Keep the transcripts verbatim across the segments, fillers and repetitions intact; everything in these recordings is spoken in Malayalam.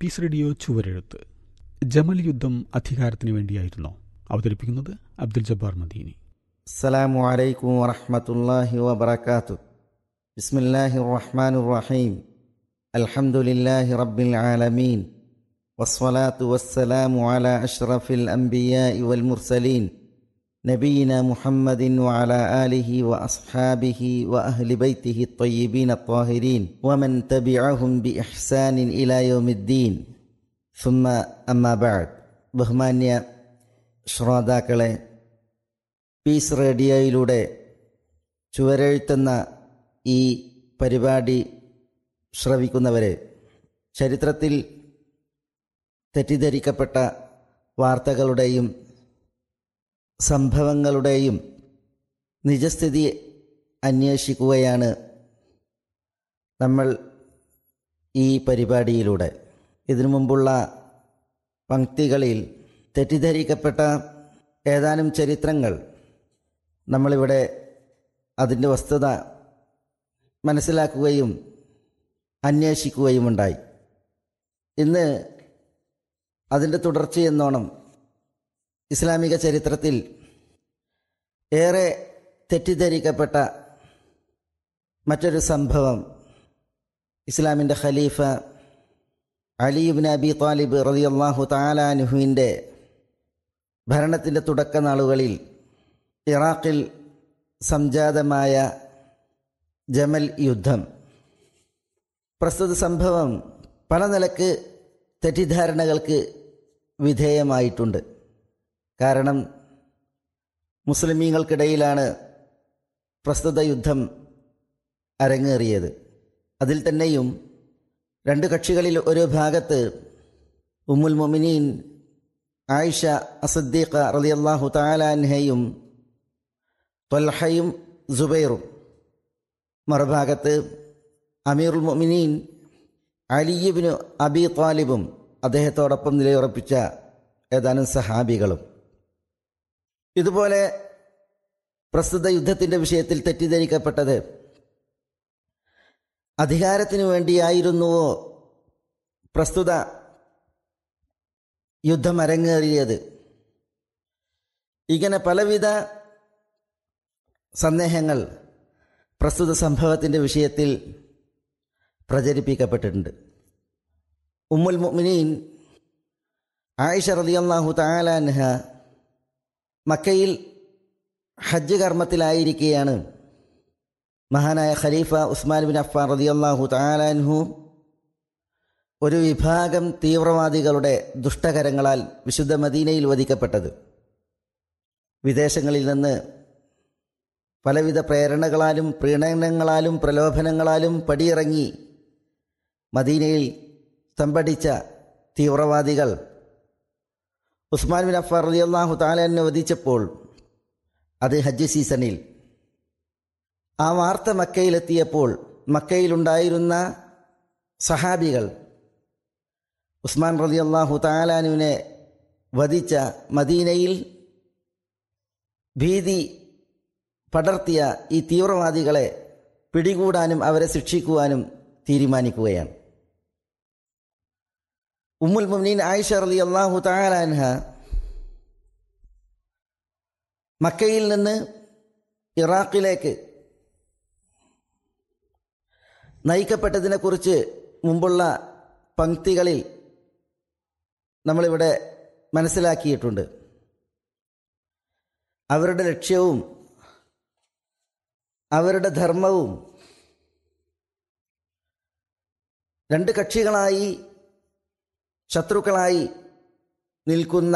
Piece radio ചുവരെഴുത്ത്. ജമൽ യുദ്ധം അധികാരത്തിന് വേണ്ടിയായിരുന്നോ? അവതരിപ്പിക്കുന്നത് അബ്ദുൽ ജബ്ബാർ മദീനി. അസ്സലാമു അലൈക്കും വറഹ്മത്തുള്ളാഹി വബറകാതുഹു. ബിസ്മില്ലാഹിർ റഹ്മാനിർ റഹീം. അൽഹംദുലില്ലാഹി റബ്ബിൽ ആലമീൻ. വസ്സലാത്തു വസ്സലാമു അലാ അഷ്റഫിൽ അംബിയാഇ വൽ മുർസലീൻ നബിയിന മുഹമ്മദിൻ വഅലാ ആലിഹി വഅസ്ഹാബിഹി വഅഹ്ലി ബൈത്തിഹി ത്വയ്യിബീന ത്വാഹിരീൻ വമൻ തബിഅഹും ബിഇഹ്സാനിൻ ഇലാ യൗമിദ്ദീൻ. സുമ്മ അമ്മാ ബഅദ്. ബഹുമാന്യ ശ്രോതാക്കളെ, പീസ് റേഡിയോയിലൂടെ ചുവരെഴുത്തുന്ന ഈ പരിപാടി ശ്രവിക്കുന്നവരെ, ചരിത്രത്തിൽ തെറ്റിദ്ധരിക്കപ്പെട്ട വാർത്തകളുടെയും സംഭവങ്ങളുടെയും നിജസ്ഥിതി അന്വേഷിക്കുകയാണ് നമ്മൾ ഈ പരിപാടിയിലൂടെ. ഇതിനു മുമ്പുള്ള പംക്തികളിൽ തെറ്റിദ്ധരിക്കപ്പെട്ട ഏതാനും ചരിത്രങ്ങൾ നമ്മളിവിടെ അതിൻ്റെ വസ്തുത മനസ്സിലാക്കുകയും അന്വേഷിക്കുകയുമുണ്ടായി. ഇന്ന് അതിൻ്റെ തുടർച്ചയെന്നോണം ഇസ്ലാമിക ചരിത്രത്തിൽ ഏറെ തെറ്റിദ്ധരിക്കപ്പെട്ട മറ്റൊരു സംഭവം, ഇസ്ലാമിൻ്റെ ഖലീഫ അലി ഇബ്നു അബി ത്വാലിബ് റളിയല്ലാഹു തആല അൻഹുവിൻ്റെ ഭരണത്തിൻ്റെ തുടക്ക നാളുകളിൽ ഇറാഖിൽ സംജാതമായ ജമൽ യുദ്ധം. പ്രസ്തുത സംഭവം പല നിലക്ക് തെറ്റിദ്ധാരണകൾക്ക് വിധേയമായിട്ടുണ്ട്. കാരണം മുസ്ലിമീങ്ങൾക്കിടയിലാണ് പ്രസ്തുത യുദ്ധം അരങ്ങേറിയത്. അതിൽ തന്നെയും രണ്ട് കക്ഷികളിൽ ഒരു ഭാഗത്ത് ഉമ്മുൽ മുഅ്മിനീൻ ആയിഷ അസ്സദ്ദീഖ റളിയല്ലാഹു തആല അൻഹയും ത്വൽഹയും സുബൈറും, മറുഭാഗത്ത് അമീറുൽ മുഅ്മിനീൻ അലി ഇബ്നു അബി ത്വാലിബും അദ്ദേഹത്തോടൊപ്പം നിലയുറപ്പിച്ച ഏതാനും സഹാബികളും. ഇതുപോലെ പ്രസ്തുത യുദ്ധത്തിൻ്റെ വിഷയത്തിൽ തെറ്റിദ്ധരിക്കപ്പെട്ടത് അധികാരത്തിനു വേണ്ടിയായിരുന്നുവോ പ്രസ്തുത യുദ്ധം അരങ്ങേറിയത്? ഇങ്ങനെ പലവിധ സന്ദേഹങ്ങൾ പ്രസ്തുത സംഭവത്തിൻ്റെ വിഷയത്തിൽ പ്രചരിപ്പിക്കപ്പെട്ടിട്ടുണ്ട്. ഉമ്മുൽ മുഅ്മിനീൻ ആയിഷ റളിയല്ലാഹു തആല അൻഹ മക്കയിൽ ഹജ്ജ് കർമ്മത്തിലായിരിക്കെയാണ് മഹാനായ ഖലീഫ ഉസ്മാൻ ബിൻ അഫ്ഫാൻ റളിയല്ലാഹു തആല അൻഹു ഒരു വിഭാഗം തീവ്രവാദികളുടെ ദുഷ്ടകരങ്ങളാൽ വിശുദ്ധ മദീനയിൽ വധിക്കപ്പെട്ടത്. വിദേശങ്ങളിൽ നിന്ന് പലവിധ പ്രേരണകളാലും പ്രീണനങ്ങളാലും പ്രലോഭനങ്ങളാലും പടിയിറങ്ങി മദീനയിൽ തമ്പടിച്ച തീവ്രവാദികൾ ഉസ്മാൻ ബിൻ അഫ്ഫാൻ റളിയല്ലാഹു തആല അൻഹു വധിച്ചപ്പോൾ അത് ഹജ്ജ് സീസണിൽ ആ വാർത്ത മക്കയിലെത്തിയപ്പോൾ മക്കയിലുണ്ടായിരുന്ന സഹാബികൾ ഉസ്മാൻ റളിയല്ലാഹു തആല അൻഹുവിനെ വധിച്ച മദീനയിൽ ഭീതി പടർത്തിയ ഈ തീവ്രവാദികളെ പിടികൂടാനും അവരെ ശിക്ഷിക്കുവാനും തീരുമാനിക്കുകയാണ്. ഉമ്മുൽ മുഅ്മിനീൻ ആയിഷ റളിയല്ലാഹു തആല അൻഹ മക്കയിൽ നിന്ന് ഇറാഖിലേക്ക് നയിക്കപ്പെട്ടതിനെക്കുറിച്ച് മുമ്പുള്ള പംക്തികളിൽ നമ്മളിവിടെ മനസ്സിലാക്കിയിട്ടുണ്ട്. അവരുടെ ലക്ഷ്യവും അവരുടെ ധർമ്മവും രണ്ട് കക്ഷികളായി ശത്രുക്കളായി നിൽക്കുന്ന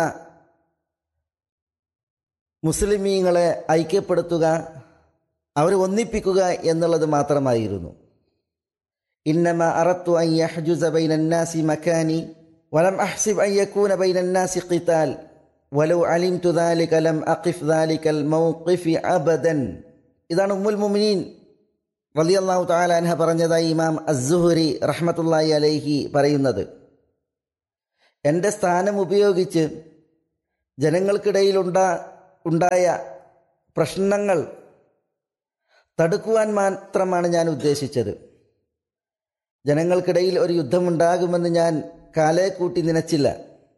മുസ്ലിമീങ്ങളെ ഐക്യപ്പെടുത്തുക, അവരെ ഒന്നിപ്പിക്കുക എന്നുള്ളത് മാത്രമായിരുന്നു. ഇന്നമാ അറദ്തു അൻ യഹ്ജുസ ബൈനന്നാസി മകാനി വലം അഹ്സിബ് അൻ യകൂന ബൈനന്നാസി ഖിതാൽ വലൗ അലിംതു ദാലിക ലം അഖിഫ് ദാലികൽ മൗഖിഫി അബദൻ. ഇതാണ് ഉമ്മുൽ മുഅ്മിനീൻ റളിയല്ലാഹു തആല അൻഹ പറഞ്ഞതായി ഇമാം അസ്സുഹരി റഹ്മത്തുള്ളാഹി അലൈഹി പറയുന്നത്. എൻ്റെ സ്ഥാനം ഉപയോഗിച്ച് ജനങ്ങൾക്കിടയിലുണ്ടാ ഉണ്ടായ പ്രശ്നങ്ങൾ തടുക്കുവാൻ മാത്രമാണ് ഞാൻ ഉദ്ദേശിച്ചത്. ജനങ്ങൾക്കിടയിൽ ഒരു യുദ്ധമുണ്ടാകുമെന്ന് ഞാൻ കാലേ കൂട്ടി നനച്ചില്ല.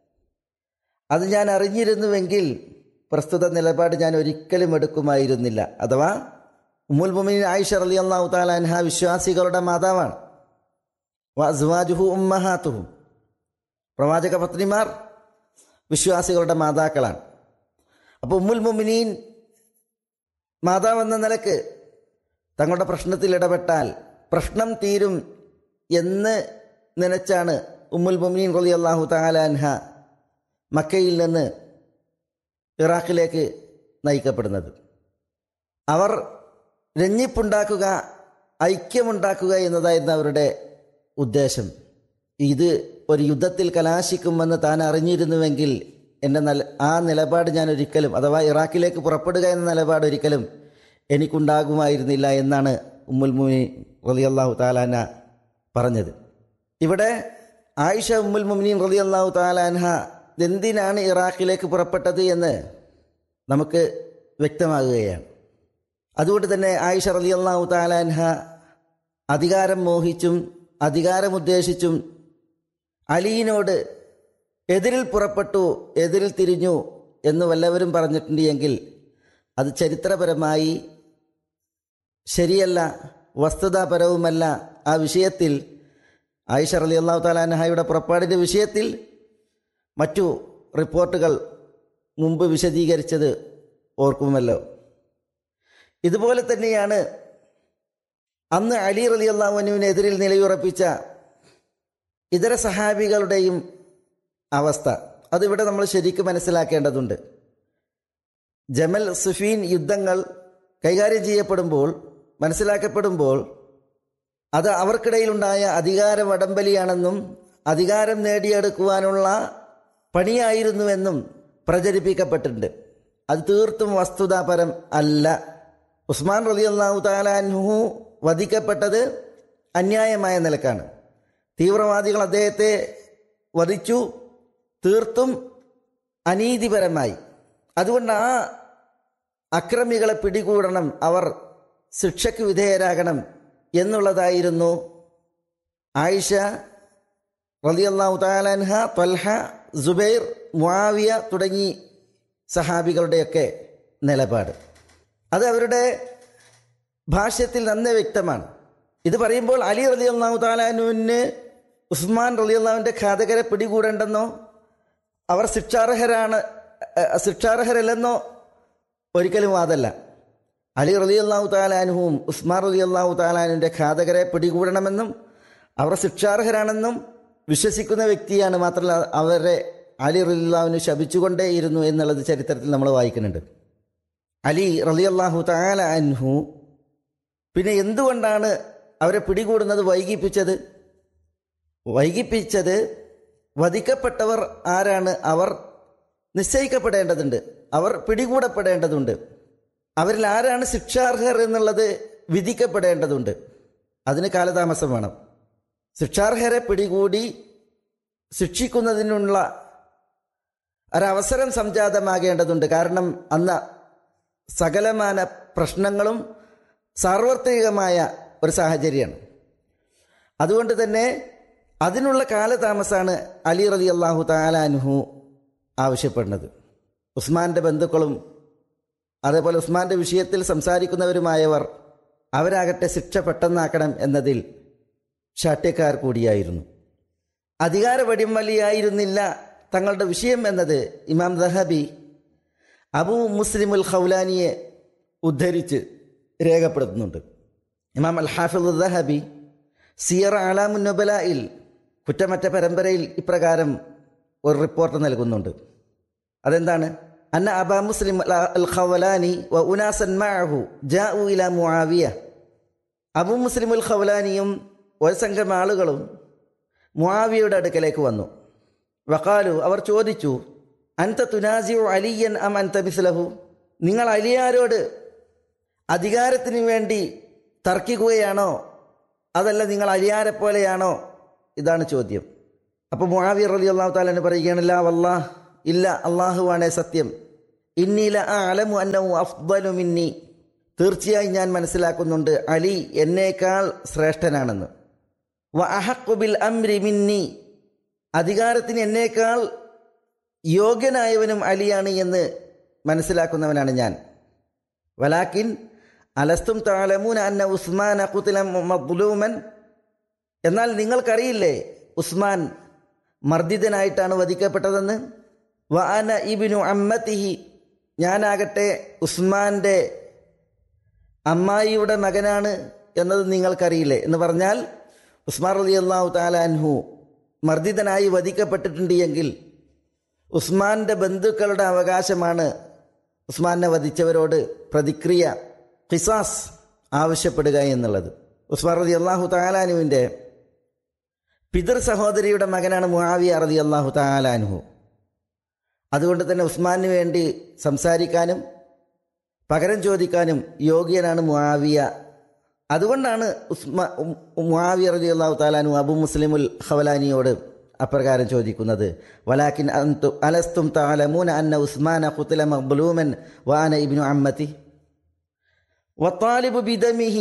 അത് ഞാൻ അറിഞ്ഞിരുന്നുവെങ്കിൽ പ്രസ്തുത നിലപാട് ഞാൻ ഒരിക്കലും എടുക്കുമായിരുന്നില്ല. അഥവാ ഉമ്മുൽ മുഅ്മിനീൻ ആയിഷ റളിയല്ലാഹു തആല അൻഹ വിശ്വാസികളുടെ മാതാവാണ്. വഅസ്വാജുഹു ഉമ്മഹാത്തുഹും, പ്രവാചക പത്നിമാർ വിശ്വാസികളുടെ മാതാക്കളാണ്. അപ്പോൾ ഉമ്മുൽ മുഅ്മിനീൻ മാതാവെന്ന നിലക്ക് തങ്ങളുടെ പ്രശ്നത്തിൽ ഇടപെട്ടാൽ പ്രശ്നം തീരും എന്ന് നനച്ചാണ് ഉമ്മുൽ മുഅ്മിനീൻ റളിയല്ലാഹു തആല അൻഹ മക്കയിൽ നിന്ന് ഇറാഖിലേക്ക് നയിക്കപ്പെടുന്നത്. അവർ രഞ്ജിപ്പുണ്ടാക്കുക, ഐക്യമുണ്ടാക്കുക എന്നതായിരുന്നു അവരുടെ ഉദ്ദേശം. ഇത് ഒരു യുദ്ധത്തിൽ കലാശിക്കുമെന്ന് താൻ അറിഞ്ഞിരുന്നുവെങ്കിൽ എൻ്റെ നല്ല ആ നിലപാട് ഞാൻ ഒരിക്കലും, അഥവാ ഇറാഖിലേക്ക് പുറപ്പെടുക എന്ന നിലപാട് ഒരിക്കലും എനിക്കുണ്ടാകുമായിരുന്നില്ല എന്നാണ് ഉമ്മുൽ മുഅ്മിനീൻ റളിയല്ലാഹു തആല അൻഹ പറഞ്ഞത്. ഇവിടെ ആയിഷ ഉമ്മുൽ മുഅ്മിനീൻ റളിയല്ലാഹു തആല അൻഹ എന്തിനാണ് ഇറാഖിലേക്ക് പുറപ്പെട്ടത് എന്ന് നമുക്ക് വ്യക്തമാകുകയാണ്. അതുകൊണ്ട് തന്നെ ആയിഷ റളിയല്ലാഹു തആല അൻഹ അധികാരം മോഹിച്ചും അധികാരം ഉദ്ദേശിച്ചും അലിയിനോട് എതിരിൽ പുറപ്പെട്ടു, എതിരിൽ തിരിഞ്ഞു എന്ന് വല്ലവരും പറഞ്ഞിട്ടുണ്ട് എങ്കിൽ അത് ചരിത്രപരമായി ശരിയല്ല, വസ്തുതാപരവുമല്ല. ആ വിഷയത്തിൽ ആയിഷ റളിയല്ലാഹു തആല അൻഹയുടെ പുറപ്പാടിൻ്റെ വിഷയത്തിൽ മറ്റു റിപ്പോർട്ടുകൾ മുമ്പ് വിശദീകരിച്ചത് ഓർക്കുമല്ലോ. ഇതുപോലെ തന്നെയാണ് അന്ന് അലി റളിയല്ലാഹു അൻഹുവിനെതിരിൽ നിലയുറപ്പിച്ച ഇതര സഹാബികളുടെയും അവസ്ഥ. അതിവിടെ നമ്മൾ ശരിക്കും മനസ്സിലാക്കേണ്ടതുണ്ട്. ജമൽ സുഫീൻ യുദ്ധങ്ങൾ കൈകാര്യം ചെയ്യപ്പെടുമ്പോൾ, മനസ്സിലാക്കപ്പെടുമ്പോൾ അത് അവർക്കിടയിലുണ്ടായ അധികാര വടംവലിയാണെന്നും അധികാരം നേടിയെടുക്കുവാനുള്ള പണിയായിരുന്നുവെന്നും പ്രചരിപ്പിക്കപ്പെട്ടിട്ടുണ്ട്. അത് തീർത്തും വസ്തുതാപരം അല്ല. ഉസ്മാൻ റളിയല്ലാഹു തആല അൻഹു വധിക്കപ്പെട്ടത് അന്യായമായ നിലക്കാണ്. തീവ്രവാദികൾ അദ്ദേഹത്തെ വധിച്ചു, തീർത്തും അനീതിപരമായി. അതുകൊണ്ട് ആ അക്രമികളെ പിടികൂടണം, അവർ ശിക്ഷയ്ക്ക് വിധേയരാകണം എന്നുള്ളതായിരുന്നു ആയിഷ റളിയല്ലാഹു തആല അൻഹ, ത്വൽഹ, സുബൈർ, മുആവിയ തുടങ്ങി സഹാബികളുടെയൊക്കെ നിലപാട്. അത് അവരുടെ ഭാഷ്യത്തിൽ നന്നേ വ്യക്തമാണ്. ഇത് പറയുമ്പോൾ അലി റളിയല്ലാഹു തആല അൻഹുവിന് ഉസ്മാൻ റളിയല്ലാഹുവിൻ്റെ ഘാതകരെ പിടികൂടേണ്ടെന്നോ അവർ ശിക്ഷാർഹരാണ് ശിക്ഷാർഹരല്ലെന്നോ ഒരിക്കലും വാദല്ല. അലി റളിയല്ലാഹു തആല അൻഹുവും ഉസ്മാൻ റളിയല്ലാഹു തആല അൻഹുവിൻ്റെ ഘാതകരെ പിടികൂടണമെന്നും അവർ ശിക്ഷാർഹരാണെന്നും വിശ്വസിക്കുന്ന വ്യക്തിയാണ്. മാത്രമല്ല അവരെ അലി റളിയല്ലാഹുവിനെ ശപിച്ചുകൊണ്ടേയിരുന്നു എന്നുള്ളത് ചരിത്രത്തിൽ നമ്മൾ വായിക്കുന്നുണ്ട്. അലി റളിയല്ലാഹു തആല അൻഹു പിന്നെ എന്തുകൊണ്ടാണ് അവരെ പിടികൂടുന്നത് വൈകിപ്പിച്ചത്? വൈകിപ്പിച്ചത് വധിക്കപ്പെട്ടവർ ആരാണ് അവർ നിശ്ചയിക്കപ്പെടേണ്ടതുണ്ട്, അവർ പിടികൂടപ്പെടേണ്ടതുണ്ട്. അവരിൽ ആരാണ് ശിക്ഷാർഹർ എന്നുള്ളത് വിധിക്കപ്പെടേണ്ടതുണ്ട്. അതിന് കാലതാമസം വേണം. ശിക്ഷാർഹരെ പിടികൂടി ശിക്ഷിക്കുന്നതിനുള്ള ഒരവസരം സംജാതമാകേണ്ടതുണ്ട്. കാരണം അന്ന് സകലമാന പ്രശ്നങ്ങളും സാർവത്രികമായ ഒരു സാഹചര്യമാണ്. അതുകൊണ്ട് തന്നെ അതിനുള്ള കാലതാമസമാണ് അലി റളിയല്ലാഹു തആല അൻഹു ആവശ്യപ്പെടുന്നത്. ഉസ്മാൻ്റെ ബന്ധുക്കളും അതേപോലെ ഉസ്മാൻ്റെ വിഷയത്തിൽ സംസാരിക്കുന്നവരുമായവർ അവരാകട്ടെ ശിക്ഷ പെട്ടെന്നാക്കണം എന്നതിൽ ശാഠ്യക്കാർ കൂടിയായിരുന്നു. അധികാര വടിമലിയായിരുന്നില്ല തങ്ങളുടെ വിഷയം എന്നത് ഇമാം ദഹബി അബൂ മുസ്ലിമുൽ ഖൗലാനിയെ ഉദ്ധരിച്ച് രേഖപ്പെടുത്തുന്നുണ്ട്. ഇമാം അൽ ഹാഫിദ് ദഹബി സിയർ അലാമുൻ നുബലായിൽ കുറ്റമറ്റ പരമ്പരയിൽ ഇപ്രകാരം ഒരു റിപ്പോർട്ട് നൽകുന്നുണ്ട്. അതെന്താണ്? അന്ന അബാ മുസ്ലിം അൽ ഖൗലാനി വ ഉനാസൻ മഅഹു ജാഉ ഇലാ മുആവിയ. അബൂ മുസ്ലിം അൽ ഖൗലാനിയും ഒരു സംഘം ആളുകളും മുആവിയയുടെ അടുക്കലേക്ക് വന്നു. വഖാലു, അവർ ചോദിച്ചു, അൻത തുനാസിഉ അലിയൻ അം അൻത മിസ്ലഹു, നിങ്ങൾ അലിയാരോട് അധികാരത്തിന് വേണ്ടി തർക്കിക്കുകയാണോ അതല്ല നിങ്ങൾ അലിയാരെ പോലെയാണോ? ഇതാണ് ചോദ്യം. അപ്പോൾ മുആവിയ റളിയല്ലാഹു തആല അൻഹു പറയുകയാണ്, ലാ വല്ലാഹ്, ഇല്ല, അല്ലാഹുവാണേ സത്യം, ഇന്നി ല അഅലമു അന്നഹു അഫ്ദലു മിന്നി, തീർച്ചയായും ഞാൻ മനസ്സിലാക്കുന്നുണ്ട് അലി എന്നേക്കാൾ ശ്രേഷ്ഠനാണെന്ന്. വ അഹഖു ബിൽ അംരി മിന്നി, അധികാരത്തിന് എന്നേക്കാൾ യോഗ്യനായവനും അലിയാണ് എന്ന് മനസ്സിലാക്കുന്നവനാണ് ഞാൻ. വലാക്കിൻ അലസ്തും തഅലമൂന അന്ന ഉസ്മാന ഖുതില മദ്ലൂമൻ, എന്നാൽ നിങ്ങൾക്കറിയില്ലേ ഉസ്മാൻ മർദ്ദിതനായിട്ടാണ് വധിക്കപ്പെട്ടതെന്ന്. വ അന ഇബ്നു അമ്മത്തിഹി, ഞാനാകട്ടെ ഉസ്മാൻ്റെ അമ്മായിയുടെ മകനാണ് എന്നത് നിങ്ങൾക്കറിയില്ലേ എന്ന് പറഞ്ഞാൽ, ഉസ്മാൻ റളിയല്ലാഹു തആല അൻഹു മർദ്ദിതനായി വധിക്കപ്പെട്ടിട്ടുണ്ട് എങ്കിൽ ഉസ്മാൻ്റെ ബന്ധുക്കളുടെ അവകാശമാണ് ഉസ്മാനെ വധിച്ചവരോട് പ്രതിക്രിയ, ഖിസാസ് ആവശ്യപ്പെടുക എന്നുള്ളത്. ഉസ്മാൻ റളിയല്ലാഹു തആല അൻഹുവിൻ്റെ പിതൃ സഹോദരിയുടെ മകനാണ് മുആവിയ റളിയല്ലാഹു തആല അൻഹു. അതുകൊണ്ട് തന്നെ ഉസ്മാനു വേണ്ടി സംസാരിക്കാനും പകരം ചോദിക്കാനും യോഗ്യനാണ് മുആവിയ. അതുകൊണ്ടാണ് ഉസ്മാ മുആവിയ റളിയല്ലാഹു തആല അൻഹു അബൂ മുസ്ലിമുൽ ഖവലാനിയോട് അപ്രകാരം ചോദിക്കുന്നത്. വലാകിൻ അൻതു അലസ്തും തഅലമൂന അന്ന ഉസ്മാന ഖുതില മദ്ലൂമൻ വ അന ഇബ്നു അമ്മതി വത്താലിബു ബിദമിഹി,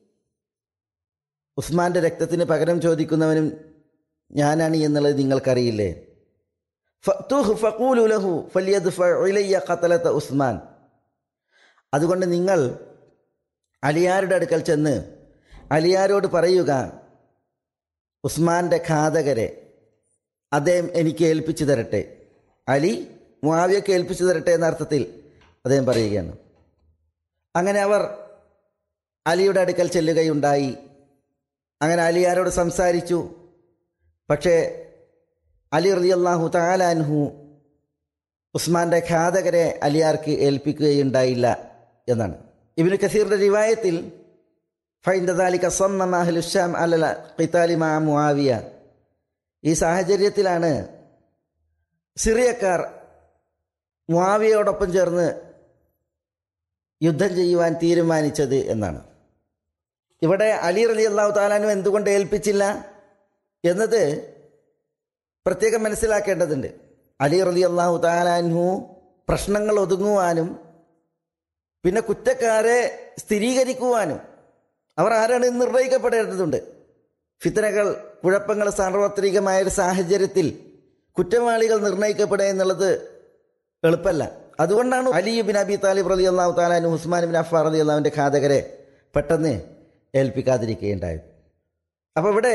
ഉസ്മാന്റെ രക്തത്തിന് പകരം ചോദിക്കുന്നവനും ഞാനാണ് എന്നുള്ളത് നിങ്ങൾക്കറിയില്ലേ. ഫഅ്തുഹു ഫഖൂലു ലഹു ഫലിയദ്ഫഅ ഇലയ്യ ഖതലത ഉസ്മാൻ, അതുകൊണ്ട് നിങ്ങൾ അലിയാരുടെ അടുക്കൽ ചെന്ന് അലിയാരോട് പറയുക, ഉസ്മാന്റെ ഘാതകരെ അദ്ദേഹം എനിക്ക് ഏൽപ്പിച്ചു തരട്ടെ. അലി മുആവിയക്ക് ഏൽപ്പിച്ചു തരട്ടെ എന്ന അർത്ഥത്തിൽ അദ്ദേഹം പറയുകയാണ്. അങ്ങനെ അവർ അലിയുടെ അടുക്കൽ ചെല്ലുകയുണ്ടായി. അങ്ങനെ അലിയാരോട് സംസാരിച്ചു. പക്ഷേ അലി റളിയല്ലാഹു തആല അൻഹു ഉസ്മാന്റെ ഘാതകരെ അലിയാർക്ക് ഏൽപ്പിക്കുകയുണ്ടായില്ല എന്നാണ്. ഇബ്നു കസീറിന്റെ റിവായത്തിൽ ഫഇൻദ ദാലിക സമ്മമ അഹ്ലു ശാം അലൽ ഖിതാലി മഅ മുആവിയ, ഈ സാഹചര്യത്തിലാണ് സിറിയക്കാർ മുആവിയയോടൊപ്പം ചേർന്ന് യുദ്ധം ചെയ്യുവാൻ തീരുമാനിച്ചത് എന്നാണ്. ഇവിടെ അലി റളിയല്ലാഹു തആല അൻഹു എന്തുകൊണ്ട് ഏൽപ്പിച്ചില്ല എന്നത് പ്രത്യേകം മനസ്സിലാക്കേണ്ടതുണ്ട്. അലി റളിയല്ലാഹു തആല അൻഹു പ്രശ്നങ്ങൾ ഒതുങ്ങുവാനും പിന്നെ കുറ്റക്കാരെ സ്ഥിരീകരിക്കുവാനും അവർ ആരാണ് നിർണയിക്കപ്പെടേണ്ടതുണ്ട്. ഫിത്നകൾ, കുഴപ്പങ്ങൾ സാർവത്രികമായൊരു സാഹചര്യത്തിൽ കുറ്റവാളികൾ നിർണയിക്കപ്പെടുക എന്നുള്ളത് എളുപ്പമല്ല. അതുകൊണ്ടാണ് അലി ഇബ്നു അബി താലിബ് റളിയല്ലാഹു തആല അൻഹു ഉസ്മാൻ ഇബ്നു അഫ്ഫാൻ റളിയല്ലാഹുവിൻ്റെ ഘാതകരെ പെട്ടെന്ന് ഏൽപ്പിക്കാതിരിക്കുകയുണ്ടായത്. അപ്പോൾ ഇവിടെ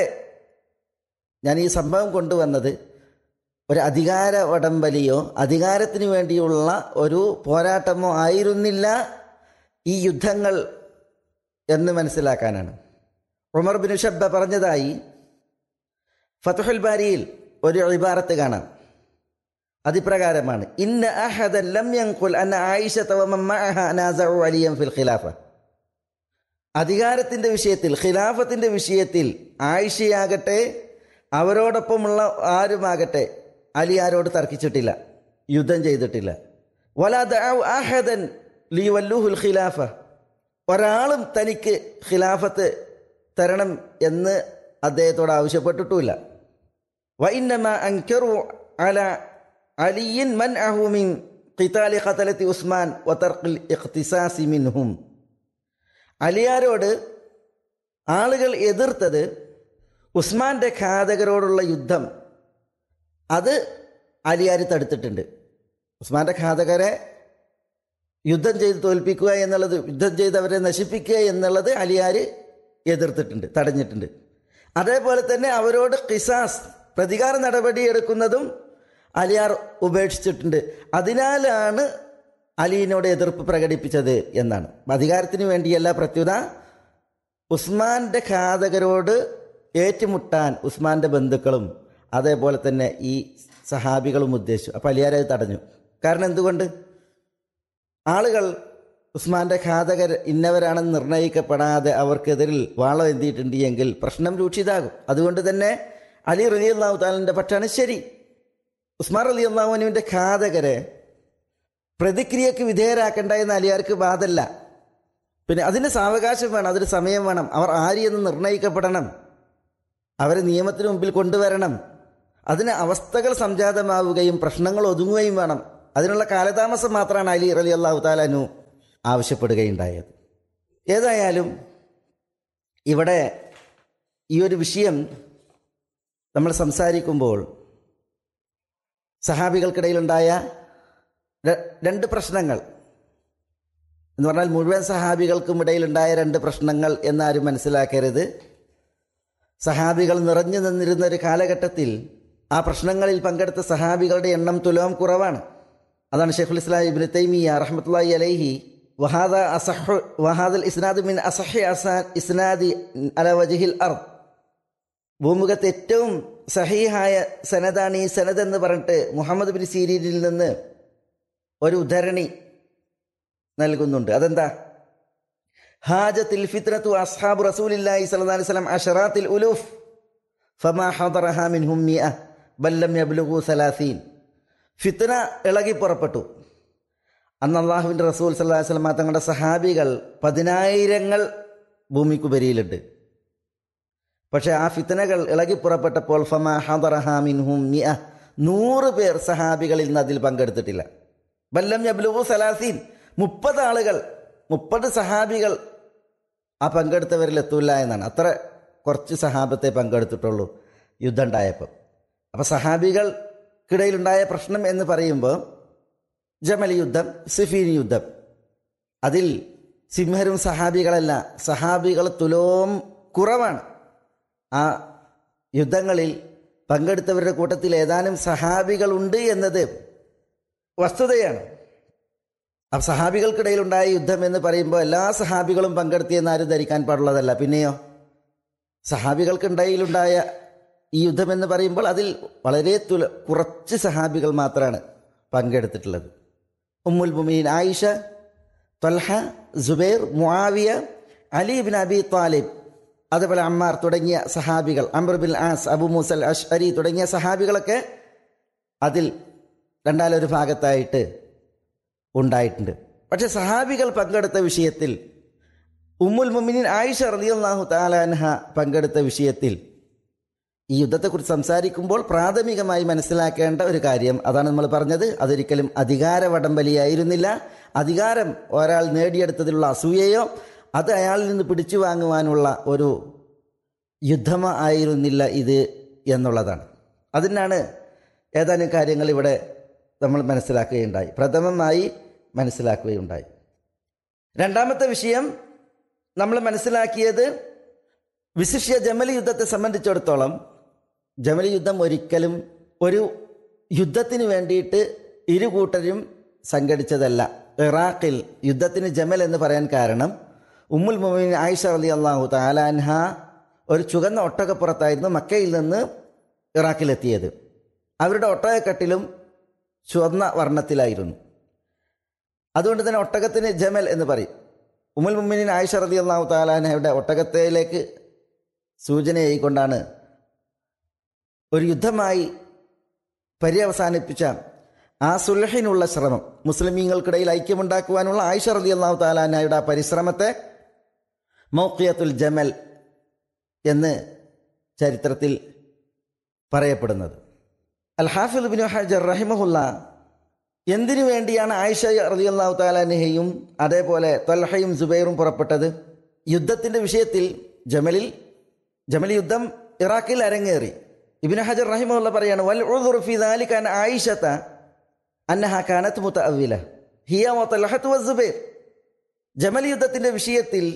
ഞാൻ ഈ സംഭവം കൊണ്ടുവന്നത് ഒരു അധികാര വടംവലിയോ അധികാരത്തിന് വേണ്ടിയുള്ള ഒരു പോരാട്ടമോ ആയിരുന്നില്ല ഈ യുദ്ധങ്ങൾ എന്ന് മനസ്സിലാക്കാനാണ്. ഉമർ ബിൻ ഷബ്ബ പറഞ്ഞതായി ഫത്ഹുൽ ബാരിയിൽ ഒരു ഇബാറത്ത് കാണാം. അതിപ്രകാരമാണ്, ഇന്ന അഹദൻ ലം യൻഖുൽ അന്ന ആയിഷത വമൻ മഅഹ നാസഉ അലിയൻ ഫിൽ ഖിലാഫ, അധികാരത്തിൻ്റെ വിഷയത്തിൽ, ഖിലാഫത്തിൻ്റെ വിഷയത്തിൽ ആയിഷയാകട്ടെ അവരോടൊപ്പമുള്ള ആരുമാകട്ടെ അലി ആരോട് തർക്കിച്ചിട്ടില്ല, യുദ്ധം ചെയ്തിട്ടില്ല. വലാ ദഅു അഹദൻ ലിവല്ലുഹുൽ ഖിലാഫ, ഒരാളും തനിക്ക് ഖിലാഫത്ത് തരണം എന്ന് അദ്ദേഹത്തോട് ആവശ്യപ്പെട്ടിട്ടുമില്ല. വ ഇന്നമാ അൻകറു അലാ അലിയിൻ മൻഅഹു മിൻ ഖിതാലി ഖതലത്തി ഉസ്മാൻ വ തർഖിൽ ഇഖ്തിസാസി മിൻഹും, അലിയാരോട് ആളുകൾ എതിർത്തത് ഉസ്മാന്റെ ഘാതകരോടുള്ള യുദ്ധം, അത് അലിയാർ തടുത്തിട്ടുണ്ട്. ഉസ്മാന്റെ ഘാതകരെ യുദ്ധം ചെയ്ത് തോൽപ്പിക്കുക എന്നുള്ളത്, യുദ്ധം ചെയ്ത് അവരെ നശിപ്പിക്കുക എന്നുള്ളത് അലിയാർ എതിർത്തിട്ടുണ്ട്, തടഞ്ഞിട്ടുണ്ട്. അതേപോലെ തന്നെ അവരോട് ഖിസാസ്, പ്രതികാര നടപടി എടുക്കുന്നതും അലിയാർ ഉപേക്ഷിച്ചിട്ടുണ്ട്. അതിനാലാണ് അലിയിനോട് എതിർപ്പ് പ്രകടിപ്പിച്ചത് എന്നാണ്. അധികാരത്തിന് വേണ്ടിയല്ല, പ്രത്യുത ഉസ്മാന്റെ ഘാതകരോട് ഏറ്റുമുട്ടാൻ ഉസ്മാന്റെ ബന്ധുക്കളും അതേപോലെ തന്നെ ഈ സഹാബികളും ഉദ്ദേശിച്ചു. അപ്പോൾ അലിയാർ അത് തടഞ്ഞു. കാരണം എന്തുകൊണ്ട്? ആളുകൾ ഉസ്മാന്റെ ഘാതകർ ഇന്നവരാണെന്ന് നിർണയിക്കപ്പെടാതെ അവർക്കെതിരിൽ വാളം എന്തിയിട്ടുണ്ട് എങ്കിൽ പ്രശ്നം രൂക്ഷിതാകും. അതുകൊണ്ട് തന്നെ അലി റളിയല്ലാഹു തആലയുടെ പക്ഷാണ് ശരി. ഉസ്മാൻ റളിയല്ലാഹു അൻഹുവിൻ്റെ ഘാതകരെ പ്രതിക്രിയക്ക് വിധേയരാക്കേണ്ട എന്ന് അലിയാർക്ക് വാദമല്ല. പിന്നെ അതിന് സാവകാശം വേണം, അതിന് സമയം വേണം. അവർ ആര് എന്ന് നിർണയിക്കപ്പെടണം, അവരെ നിയമത്തിന് മുമ്പിൽ കൊണ്ടുവരണം. അതിന് അവസ്ഥകൾ സംജാതമാവുകയും പ്രശ്നങ്ങൾ ഒതുങ്ങുകയും വേണം. അതിനുള്ള കാലതാമസം മാത്രമാണ് അലി റളിയല്ലാഹു തആല അൻഹു ആവശ്യപ്പെടുകയുണ്ടായത്. ഏതായാലും ഇവിടെ ഈ ഒരു വിഷയം നമ്മൾ സംസാരിക്കുമ്പോൾ സഹാബികൾക്കിടയിലുണ്ടായ രണ്ട് പ്രശ്നങ്ങൾ എന്ന് പറഞ്ഞാൽ മുഴുവൻ സഹാബികൾക്കും ഇടയിലുണ്ടായ രണ്ട് പ്രശ്നങ്ങൾ എന്നാരും മനസ്സിലാക്കരുത്. സഹാബികൾ നിറഞ്ഞു നിന്നിരുന്ന ഒരു കാലഘട്ടത്തിൽ ആ പ്രശ്നങ്ങളിൽ പങ്കെടുത്ത സഹാബികളുടെ എണ്ണം തുലോം കുറവാണ്. അതാണ് ഷെയ്ഖുൽ ഇസ്ലാം ഇബ്നു തൈമിയ്യ റഹ്മത്തുള്ളാഹി അലൈഹി വഹാദ അസഹ് വഹാദൽ ഇസ്നാദ് മിൻ അസഹി ഇസ്നാദി അല വജ്ഹിൽ അർദ്, ഭൂമുഖത്ത് ഏറ്റവും സഹീഹായ സനദാണ് ഈ സനദ് എന്ന് പറഞ്ഞിട്ട് മുഹമ്മദ് ബിൻ സീരീനിൽ നിന്ന് ഒരു ഉദ്ധരണി നൽകുന്നുണ്ട്. അതെന്താ? ഹാജത്തിൽ ഫിത്നത്തു അസ്ഹാബു റസൂലില്ലാഹി സ്വല്ലല്ലാഹി അലൈഹി വസല്ലം അശറാത്തിൽ ഉലൂഫ് ഫമാ ഹദറഹാ മിൻഹും മിഅ ബൽ ലം യബ്ലുഗു സലാസീൻ. ഫിത്ന ഇളകി പുറപ്പെട്ടു. അന്ന് അല്ലാഹുവിൻ്റെ റസൂൽ സ്വല്ലല്ലാഹി അലൈഹി വസല്ലം തങ്ങളുടെ സഹാബികൾ പതിനായിരങ്ങൾ ഭൂമിക്കുപരിയിലുണ്ട്. പക്ഷേ ആ ഫിത്നകൾ ഇളകി പുറപ്പെട്ടപ്പോൾ ഫമാ ഹദറഹാ മിൻഹും മിഅ, നൂറ് പേർ സഹാബികളിൽ നിന്ന് അതിൽ പങ്കെടുത്തിട്ടില്ല. ബൽ ലം യബ്ലുഗു സലാസീൻ, മുപ്പത് ആളുകൾ, മുപ്പത് സഹാബികൾ ആ പങ്കെടുത്തവരിൽ എത്തൂല്ല എന്നാണ്. അത്ര കുറച്ച് സഹാബത്തെ പങ്കെടുത്തിട്ടുള്ളൂ യുദ്ധം ഉണ്ടായപ്പോൾ. അപ്പം സഹാബികൾക്കിടയിലുണ്ടായ പ്രശ്നം എന്ന് പറയുമ്പോൾ ജമൽ യുദ്ധം, സിഫീൻ യുദ്ധം, അതിൽ സിംഹരും സഹാബികളല്ല, സഹാബികൾ തുലോം കുറവാണ്. ആ യുദ്ധങ്ങളിൽ പങ്കെടുത്തവരുടെ കൂട്ടത്തിൽ ഏതാനും സഹാബികളുണ്ട് എന്നത് വസ്തുതയാണ്. അപ്പം സഹാബികൾക്കിടയിലുണ്ടായ യുദ്ധം എന്ന് പറയുമ്പോൾ എല്ലാ സഹാബികളും പങ്കെടുത്തിയെന്ന് ആരും ധരിക്കാൻ പാടുള്ളതല്ല. പിന്നെയോ സഹാബികൾക്കിടയിലുണ്ടായ ഈ യുദ്ധം എന്ന് പറയുമ്പോൾ അതിൽ വളരെ തുല കുറച്ച് സഹാബികൾ മാത്രമാണ് പങ്കെടുത്തിട്ടുള്ളത്. ഉമ്മുൽ മുഅ്മിനീൻ ആയിഷ, ത്വൽഹ, സുബൈർ, മുആവിയ, അലി ഇബ്നു അബി ത്വാലിബ്, അതുപോലെ അമ്മാർ തുടങ്ങിയ സഹാബികൾ, അംർ ബിൻ ആസ്, അബു മൂസൽ അശ്അരി തുടങ്ങിയ സഹാബികളൊക്കെ അതിൽ രണ്ടാലൊരു ഭാഗത്തായിട്ട് ഉണ്ടായിട്ടുണ്ട്. പക്ഷെ സഹാബികൾ പങ്കെടുത്ത വിഷയത്തിൽ, ഉമ്മുൽ മുഅ്മിനീൻ ആയിഷ റളിയല്ലാഹു തആല അൻഹ പങ്കെടുത്ത വിഷയത്തിൽ ഈ യുദ്ധത്തെക്കുറിച്ച് സംസാരിക്കുമ്പോൾ പ്രാഥമികമായി മനസ്സിലാക്കേണ്ട ഒരു കാര്യം അതാണ് നമ്മൾ പറഞ്ഞത്. അതൊരിക്കലും അധികാര വടംവലിയായിരുന്നില്ല. അധികാരം ഒരാൾ നേടിയെടുത്തതിലുള്ള അസൂയയോ അത് അയാളിൽ നിന്ന് പിടിച്ചു വാങ്ങുവാനുള്ള ഒരു യുദ്ധം ആയിരുന്നില്ല ഇത് എന്നുള്ളതാണ്. അതിനാണ് ഏതാനും കാര്യങ്ങൾ ഇവിടെ നമ്മൾ മനസ്സിലാക്കുകയുണ്ടായി, പ്രഥമമായി മനസ്സിലാക്കുകയുണ്ടായി. രണ്ടാമത്തെ വിഷയം നമ്മൾ മനസ്സിലാക്കിയത്, വിശിഷ്യ ജമൽ യുദ്ധത്തെ സംബന്ധിച്ചിടത്തോളം ജമൽ യുദ്ധം ഒരിക്കലും ഒരു യുദ്ധത്തിന് വേണ്ടിയിട്ട് ഇരു കൂട്ടരും സംഘടിച്ചതല്ല. ഇറാഖിൽ യുദ്ധത്തിന് ജമൽ എന്ന് പറയാൻ കാരണം ഉമ്മുൽ മുഅ്മിനീൻ ആയിഷ റളിയല്ലാഹു തആല അൻഹ ഒരു ചുവന്ന ഒട്ടകപ്പുറത്തായിരുന്നു മക്കയിൽ നിന്ന് ഇറാഖിലെത്തിയത്. അവരുടെ ഒട്ടകക്കെട്ടിലും ചുവന്ന വർണ്ണത്തിലായിരുന്നു. അതുകൊണ്ട് തന്നെ ഒട്ടകത്തിന് ജമൽ എന്ന് പറയും. ഉമ്മുൽ മുഅ്മിനീൻ ആയിഷ റളിയല്ലാഹു തആല അൻഹയുടെ ഒട്ടകത്തിലേക്ക് സൂചനയായിക്കൊണ്ടാണ് ഒരു യുദ്ധമായി പര്യവസാനിപ്പിച്ച ആ സുൽഹിനുള്ള ശ്രമം, മുസ്ലിമീങ്ങൾക്കിടയിൽ ഐക്യമുണ്ടാക്കുവാനുള്ള ആയിഷ റളിയല്ലാഹു തആല അൻഹയുടെ ആ പരിശ്രമത്തെ മൗഖിയത്തുൽ ജമൽ എന്ന് ചരിത്രത്തിൽ പറയപ്പെടുന്നത്. അൽ ഹാഫിദ് ഇബ്നു ഹജർ റഹിമഹുല്ല എന്തിനു വേണ്ടിയാണ് ആയിഷ റളിയല്ലാഹു തആല അൻഹയും അതേപോലെ ത്വൽഹയും സുബൈറും പുറപ്പെട്ടത്? യുദ്ധത്തിൻ്റെ വിഷയത്തിൽ ജമലിൽ ജമൽ യുദ്ധം ഇറാഖിൽ അരങ്ങേറി. ഇബ്നു ഹജർ റഹിമഹുല്ല പറയാണ്, വൽ ഉദ്റു ഫീ ദാലിക അൻ ആയിഷത അന്നഹ കാനത് മുതഅവ്വില ഹിയ വത്വൽഹതു വസുബൈർ. ജമൽ യുദ്ധത്തിൻ്റെ വിഷയത്തിൽ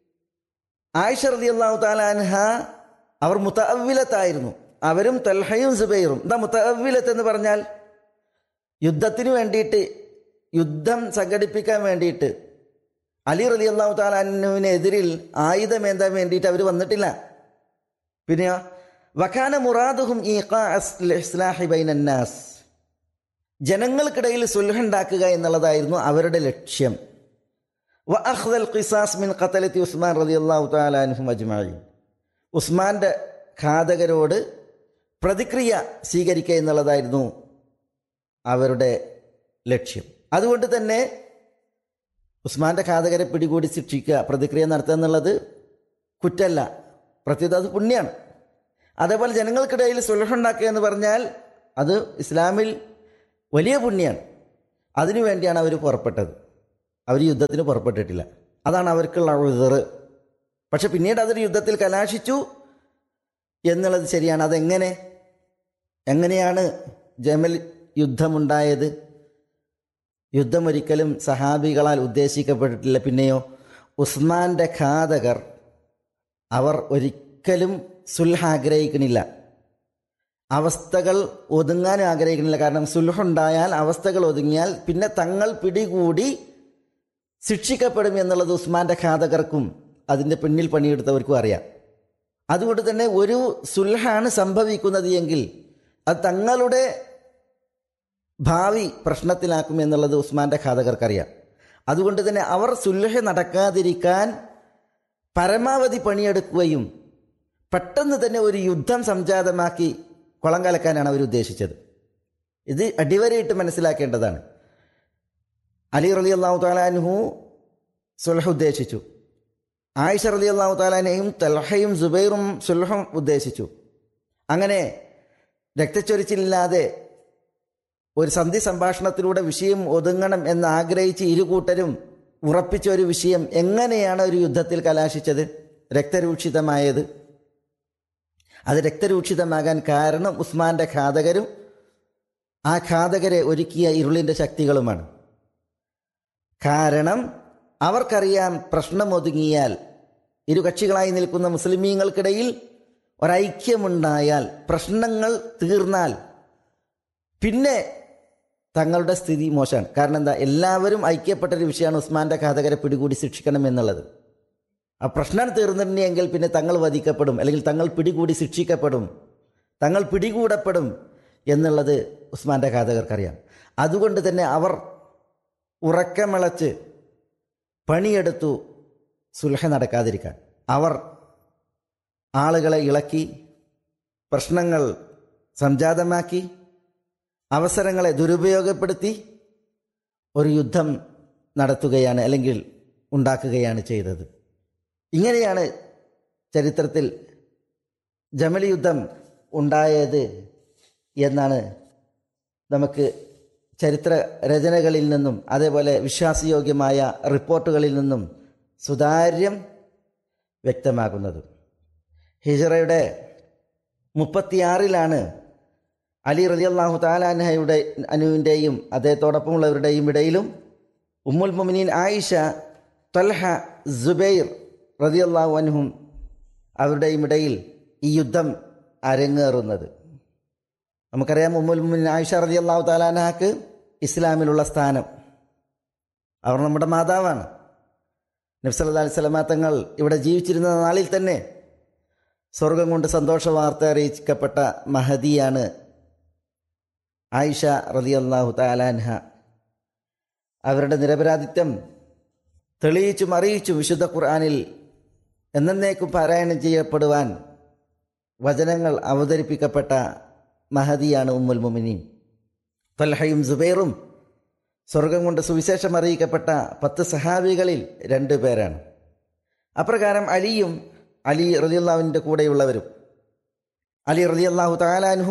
ആയിഷ റളിയല്ലാഹു തആല അൻഹ അവർ മുതഅവ്വിലത്തായിരുന്നു. അവരും ത്വൽഹയും സുബൈറും. എന്താ മുതഅവ്വിലത്ത് എന്ന് പറഞ്ഞാൽ? യുദ്ധത്തിന് വേണ്ടിയിട്ട്, യുദ്ധം സംഘടിപ്പിക്കാൻ വേണ്ടിയിട്ട് അലി റളിയല്ലാഹു തആല അൻഹുവിനെതിരിൽ ആയുധമേന്താൻ വേണ്ടിയിട്ട് അവർ വന്നിട്ടില്ല. പിന്നെ വകാന മുറാദുഹും ഇഖാഇസ്ലാഹി ബൈനന്നാസ്, ജനങ്ങൾക്കിടയിൽ സുൽഹുണ്ടാക്കുക എന്നുള്ളതായിരുന്നു അവരുടെ ലക്ഷ്യം. വ അഖ്ദൽ ഖിസാസ് മിൻ ഖതലത്തി ഉസ്മാൻ റളിയല്ലാഹു തആല അൻഹും അജ്മഈൻ, ഉസ്മാന്റെ ഘാതകരോട് പ്രതിക്രിയ സ്വീകരിക്കുക എന്നുള്ളതായിരുന്നു അവരുടെ ലക്ഷ്യം. അതുകൊണ്ട് തന്നെ ഉസ്മാന്റെ ഘാതകരെ പിടികൂടി ശിക്ഷിക്കുക, പ്രതിക്രിയ നടത്തുക എന്നുള്ളത് കുറ്റമല്ല, പ്രത്യേകത അത് പുണ്യമാണ്. അതേപോലെ ജനങ്ങൾക്കിടയിൽ സുൽഹുണ്ടാക്കുക എന്ന് പറഞ്ഞാൽ അത് ഇസ്ലാമിൽ വലിയ പുണ്യമാണ്. അതിനുവേണ്ടിയാണ് അവർ പുറപ്പെട്ടത്. അവർ യുദ്ധത്തിന് പുറപ്പെട്ടിട്ടില്ല. അതാണ് അവർക്കുള്ള ഉദ്റ്. പക്ഷെ പിന്നീട് അതൊരു യുദ്ധത്തിൽ കലാശിച്ചു എന്നുള്ളത് ശരിയാണ്. അതെങ്ങനെ എങ്ങനെയാണ് ജമൽ യുദ്ധമുണ്ടായത്? യുദ്ധം ഒരിക്കലും സഹാബികളാൽ ഉദ്ദേശിക്കപ്പെട്ടിട്ടില്ല. പിന്നെയോ ഉസ്മാന്റെ ഘാതകർ അവർ ഒരിക്കലും സുൽഹ ആഗ്രഹിക്കണില്ല, അവസ്ഥകൾ ഒതുങ്ങാനും ആഗ്രഹിക്കണില്ല. കാരണം സുൽഹുണ്ടായാൽ, അവസ്ഥകൾ ഒതുങ്ങിയാൽ പിന്നെ തങ്ങൾ പിടികൂടി ശിക്ഷിക്കപ്പെടും എന്നുള്ളത് ഉസ്മാന്റെ ഘാതകർക്കും അതിൻ്റെ പിന്നിൽ പണിയെടുത്തവർക്കും അറിയാം. അതുകൊണ്ട് തന്നെ ഒരു സുൽഹാണ് സംഭവിക്കുന്നത് എങ്കിൽ അത് തങ്ങളുടെ ഭാവി പ്രശ്നത്തിലാക്കും എന്നുള്ളത് ഉസ്മാന്റെ ഘാതകർക്കറിയാം. അതുകൊണ്ട് തന്നെ അവർ സുൽഹ നടക്കാതിരിക്കാൻ പരമാവധി പണിയെടുക്കുകയും പെട്ടെന്ന് തന്നെ ഒരു യുദ്ധം സംജാതമാക്കി കുളം കലക്കാനാണ് അവർ ഉദ്ദേശിച്ചത്. ഇത് അടിവരയിട്ട് മനസ്സിലാക്കേണ്ടതാണ്. അലി റളിയല്ലാഹു തആല അൻഹു സുൽഹ് ഉദ്ദേശിച്ചു. ആയിഷ റളിയല്ലാഹു തആല അൻഹയും തൽഹയും സുബൈറും സുൽഹും ഉദ്ദേശിച്ചു. അങ്ങനെ രക്തച്ചൊരിച്ചിലില്ലാതെ ഒരു സന്ധി സംഭാഷണത്തിലൂടെ വിഷയം ഒതുങ്ങണം എന്ന് ആഗ്രഹിച്ച് ഇരുകൂട്ടരും ഉറപ്പിച്ച ഒരു വിഷയം എങ്ങനെയാണ് ഒരു യുദ്ധത്തിൽ കലാശിച്ചത്, രക്തരൂക്ഷിതമായത്? അത് രക്തരൂക്ഷിതമാകാൻ കാരണം ഉസ്മാന്റെ ഘാതകരും ആ ഘാതകരെ ഒരുക്കിയ ഇരുളിൻ്റെ ശക്തികളുമാണ്. കാരണം അവർക്കറിയാം, പ്രശ്നം ഒതുങ്ങിയാൽ, ഇരു കക്ഷികളായി നിൽക്കുന്ന മുസ്ലിമീങ്ങൾക്കിടയിൽ ഒരൈക്യമുണ്ടായാൽ, പ്രശ്നങ്ങൾ തീർന്നാൽ പിന്നെ തങ്ങളുടെ സ്ഥിതി മോശമാണ്. കാരണം എന്താ, എല്ലാവരും ഐക്യപ്പെട്ടൊരു വിഷയമാണ് ഉസ്മാന്റെ ഘാതകരെ പിടികൂടി ശിക്ഷിക്കണം എന്നുള്ളത്. ആ പ്രശ്നം തീർന്നിട്ടുണ്ടെങ്കിൽ പിന്നെ തങ്ങൾ വധിക്കപ്പെടും, അല്ലെങ്കിൽ തങ്ങൾ പിടികൂടി ശിക്ഷിക്കപ്പെടും, തങ്ങൾ പിടികൂടപ്പെടും എന്നുള്ളത് ഉസ്മാന്റെ ഘാതകർക്കറിയാം. അതുകൊണ്ട് തന്നെ അവർ ഉറക്കമിളച്ച് പണിയെടുത്തു സുൽഹ നടക്കാതിരിക്കാൻ. അവർ ആളുകളെ ഇളക്കി, പ്രശ്നങ്ങൾ സംജാതമാക്കി, അവസരങ്ങളെ ദുരുപയോഗപ്പെടുത്തി ഒരു യുദ്ധം നടത്തുകയാണ്, അല്ലെങ്കിൽ ഉണ്ടാക്കുകയാണ് ചെയ്തത്. ഇങ്ങനെയാണ് ചരിത്രത്തിൽ ജമൽ യുദ്ധം ഉണ്ടായത് എന്നാണ് നമുക്ക് ചരിത്ര രചനകളിൽ നിന്നും അതേപോലെ വിശ്വാസയോഗ്യമായ റിപ്പോർട്ടുകളിൽ നിന്നും സുതാര്യം വ്യക്തമാകുന്നത്. ഹിജ്റയുടെ മുപ്പത്തിയാറിലാണ് അലി റളിയല്ലാഹു തആല അൻഹയുടെ അനുവിൻ്റെയും അദ്ദേഹത്തോടൊപ്പമുള്ളവരുടെയും ഇടയിലും ഉമ്മുൽ മുഅ്മിനീൻ ആയിഷ, തൽഹ, സുബൈർ റളിയല്ലാഹു അൻഹും അവരുടെയും ഇടയിൽ ഈ യുദ്ധം അരങ്ങേറുന്നത്. നമുക്കറിയാം, ഉമ്മുൽ മുഅ്മിനീൻ ആയിഷ റളിയല്ലാഹു തആല അൻഹക്ക് ഇസ്ലാമിലുള്ള സ്ഥാനം. അവർ നമ്മുടെ മാതാവാണ്. നബി സല്ലല്ലാഹു അലൈഹി വസല്ലമ തങ്ങൾ ഇവിടെ ജീവിച്ചിരുന്ന നാളിൽ തന്നെ സ്വർഗം കൊണ്ട് സന്തോഷ വാർത്ത അറിയിക്കപ്പെട്ട മഹദിയാണ് ആയിഷ റളിയല്ലാഹു തആല അൻഹ. അവരുടെ നിരപരാധിത്വം തെളിയിച്ചും അറിയിച്ചും വിശുദ്ധ ഖുർആനിൽ എന്നേക്കും പാരായണം ചെയ്യപ്പെടുവാൻ വചനങ്ങൾ അവതരിപ്പിക്കപ്പെട്ട മഹദിയാണ് ഉമ്മുൽ മുഅ്മിനീൻ. തൽഹയും സുബൈറും സ്വർഗം കൊണ്ട് സുവിശേഷം അറിയിക്കപ്പെട്ട പത്ത് സഹാബികളിൽ രണ്ടു പേരാണ്. അപ്രകാരം അലിയും അലി റളിയല്ലാഹുവിൻ്റെ കൂടെയുള്ളവരും. അലി റളിയല്ലാഹു തആല അൻഹു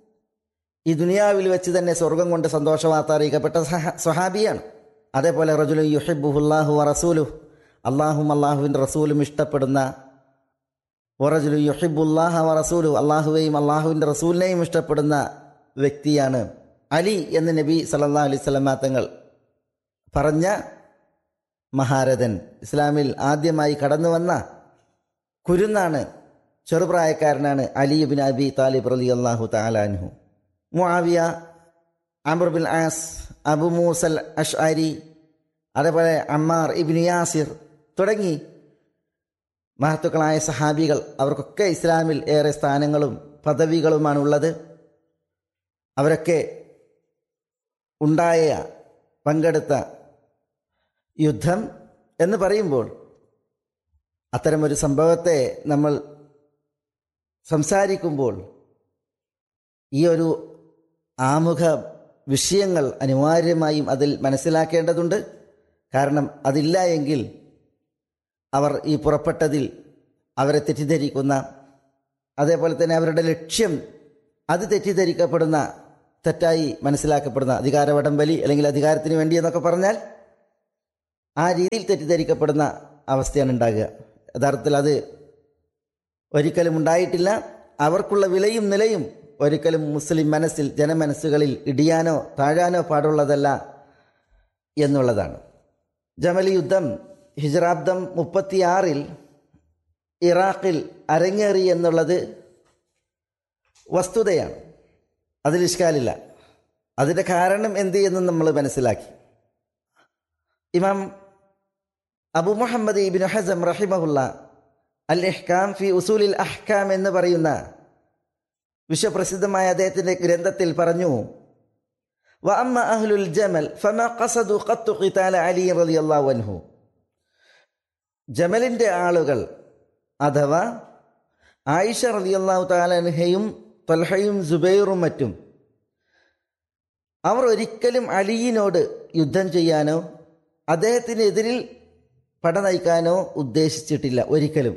ഈ ദുനിയാവിൽ വെച്ച് തന്നെ സ്വർഗം കൊണ്ട് സന്തോഷവാർത്ത അറിയിക്കപ്പെട്ട സ്വഹാബിയാണ്. അതേപോലെ റജുലുൻ യുഹിബ്ബുഹുല്ലാഹു വ റസൂലുഹു, അള്ളാഹും അള്ളാഹുവിൻ്റെ റസൂലും ഇഷ്ടപ്പെടുന്ന, വറജുലുൻ യുഹിബ്ബുല്ലാഹ വ റസൂലുഹു, അള്ളാഹുവേയും അള്ളാഹുവിൻ്റെ റസൂലിനെയും ഇഷ്ടപ്പെടുന്ന വ്യക്തിയാണ് അലി എന്ന് നബി സല്ലല്ലാഹു അലൈഹി വസല്ലമ തങ്ങൾ പറഞ്ഞ മഹാരഥൻ. ഇസ്ലാമിൽ ആദ്യമായി കടന്നു വന്ന കുരുന്നാണ്, ചെറുപ്രായക്കാരനാണ് അലി ഇബ്നു അബി താലിബ് റളിയല്ലാഹു തആല അൻഹു. മുആവിയ, അംർ ബിൻ ആസ്, അബു മൂസൽ അഷ്അരി, അതേപോലെ അമ്മാർ ഇബ്നു യാസിർ തുടങ്ങി മഹത്തുക്കളായ സഹാബികൾ, അവർക്കൊക്കെ ഇസ്ലാമിൽ ഏറെ സ്ഥാനങ്ങളും പദവികളുമാണുള്ളത്. അവരൊക്കെ ഉണ്ടായ പങ്കെടുത്ത യുദ്ധം എന്ന് പറയുമ്പോൾ അത്തരമൊരു സംഭവത്തെ നമ്മൾ സംസാരിക്കുമ്പോൾ ഈ ഒരു ആമുഖ വിഷയങ്ങൾ അനിവാര്യമായും അതിൽ മനസ്സിലാക്കേണ്ടതുണ്ട്. കാരണം അതില്ല എങ്കിൽ അവർ ഈ പുറപ്പെട്ടതിൽ അവരെ തെറ്റിദ്ധരിക്കുന്ന, അതേപോലെ തന്നെ അവരുടെ ലക്ഷ്യം അത് തെറ്റിദ്ധരിക്കപ്പെടുന്ന, തെറ്റായി മനസ്സിലാക്കപ്പെടുന്ന, അധികാര വടംവലി അല്ലെങ്കിൽ അധികാരത്തിന് വേണ്ടി എന്നൊക്കെ പറഞ്ഞാൽ ആ രീതിയിൽ തെറ്റിദ്ധരിക്കപ്പെടുന്ന അവസ്ഥയാണ് ഉണ്ടാകുക. യഥാർത്ഥത്തിൽ അത് ഒരിക്കലും ഉണ്ടായിട്ടില്ല. അവർക്കുള്ള വിലയും നിലയും ഒരിക്കലും മുസ്ലിം മനസ്സിൽ ജനമനസ്സുകളിൽ ഇടിയാനോ താഴാനോ പാടുള്ളതല്ല എന്നുള്ളതാണ്. ജമൽ യുദ്ധം ഹിജ്റാബ്ദം മുപ്പത്തിയാറിൽ ഇറാഖിൽ അരങ്ങേറി എന്നുള്ളത് വസ്തുതയാണ്, അതിൽ ഇഷ്കാലില്ല. അതിൻ്റെ കാരണം എന്ത് എന്ന് നമ്മൾ മനസ്സിലാക്കി. ഇമാം അബു മുഹമ്മദ് ഇബ്നു ഹസം റഹിമഹുല്ല അൽ ഇഹ്കാം ഫി ഉസൂലിൽ അഹ്കാം എന്ന് പറയുന്ന വിശ്വപ്രസിദ്ധമായ അദ്ദേഹത്തിൻ്റെ ഗ്രന്ഥത്തിൽ പറഞ്ഞു, വ അമ്മ അഹ്ലുൽ ജമൽ ഫമാ ഖസദു ഖത്തു ഖിതാല അലി റളിയല്ലാഹു അൻഹു. ജമലിൻ്റെ ആളുകൾ അഥവാ ആയിഷ റളിയല്ലാഹു തആല അൻഹയും തൽഹയും സുബൈറും മറ്റും അവർ ഒരിക്കലും അലിയിനോട് യുദ്ധം ചെയ്യാനോ അദ്ദേഹത്തിനെതിരിൽ പട നയിക്കാനോ ഉദ്ദേശിച്ചിട്ടില്ല, ഒരിക്കലും.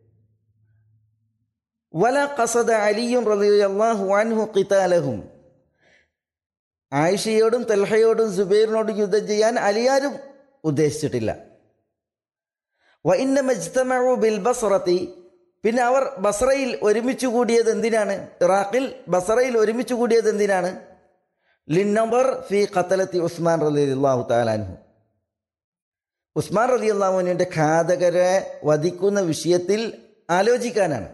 വല ഖസദ അലിയും റളിയല്ലാഹു അൻഹു ഖിതാലഹും. ആയിഷയോടും തൽഹയോടും സുബൈറിനോടും യുദ്ധം ചെയ്യാൻ അലിയാരും ഉദ്ദേശിച്ചിട്ടില്ല. വ ഇന്നമ ഇജ്തമഉ ബിൽ ബസ്റതി. പിന്നെ അവർ ബസ്രയിൽ ഒരുമിച്ച് കൂടിയത് എന്തിനാണ്? ഇറാഖിൽ ബസ്രയിൽ ഒരുമിച്ച് കൂടിയത് എന്തിനാണ്? ലിന്നബർ ഫി ഖതലത്തി ഉസ്മാൻ റളിയല്ലാഹു തആല അൻഹു. ഉസ്മാൻ റളിയല്ലാഹു അൻഹുവിന്റെ ഘാതകരെ വധിക്കുന്ന വിഷയത്തിൽ ആലോചിക്കാനാണ്.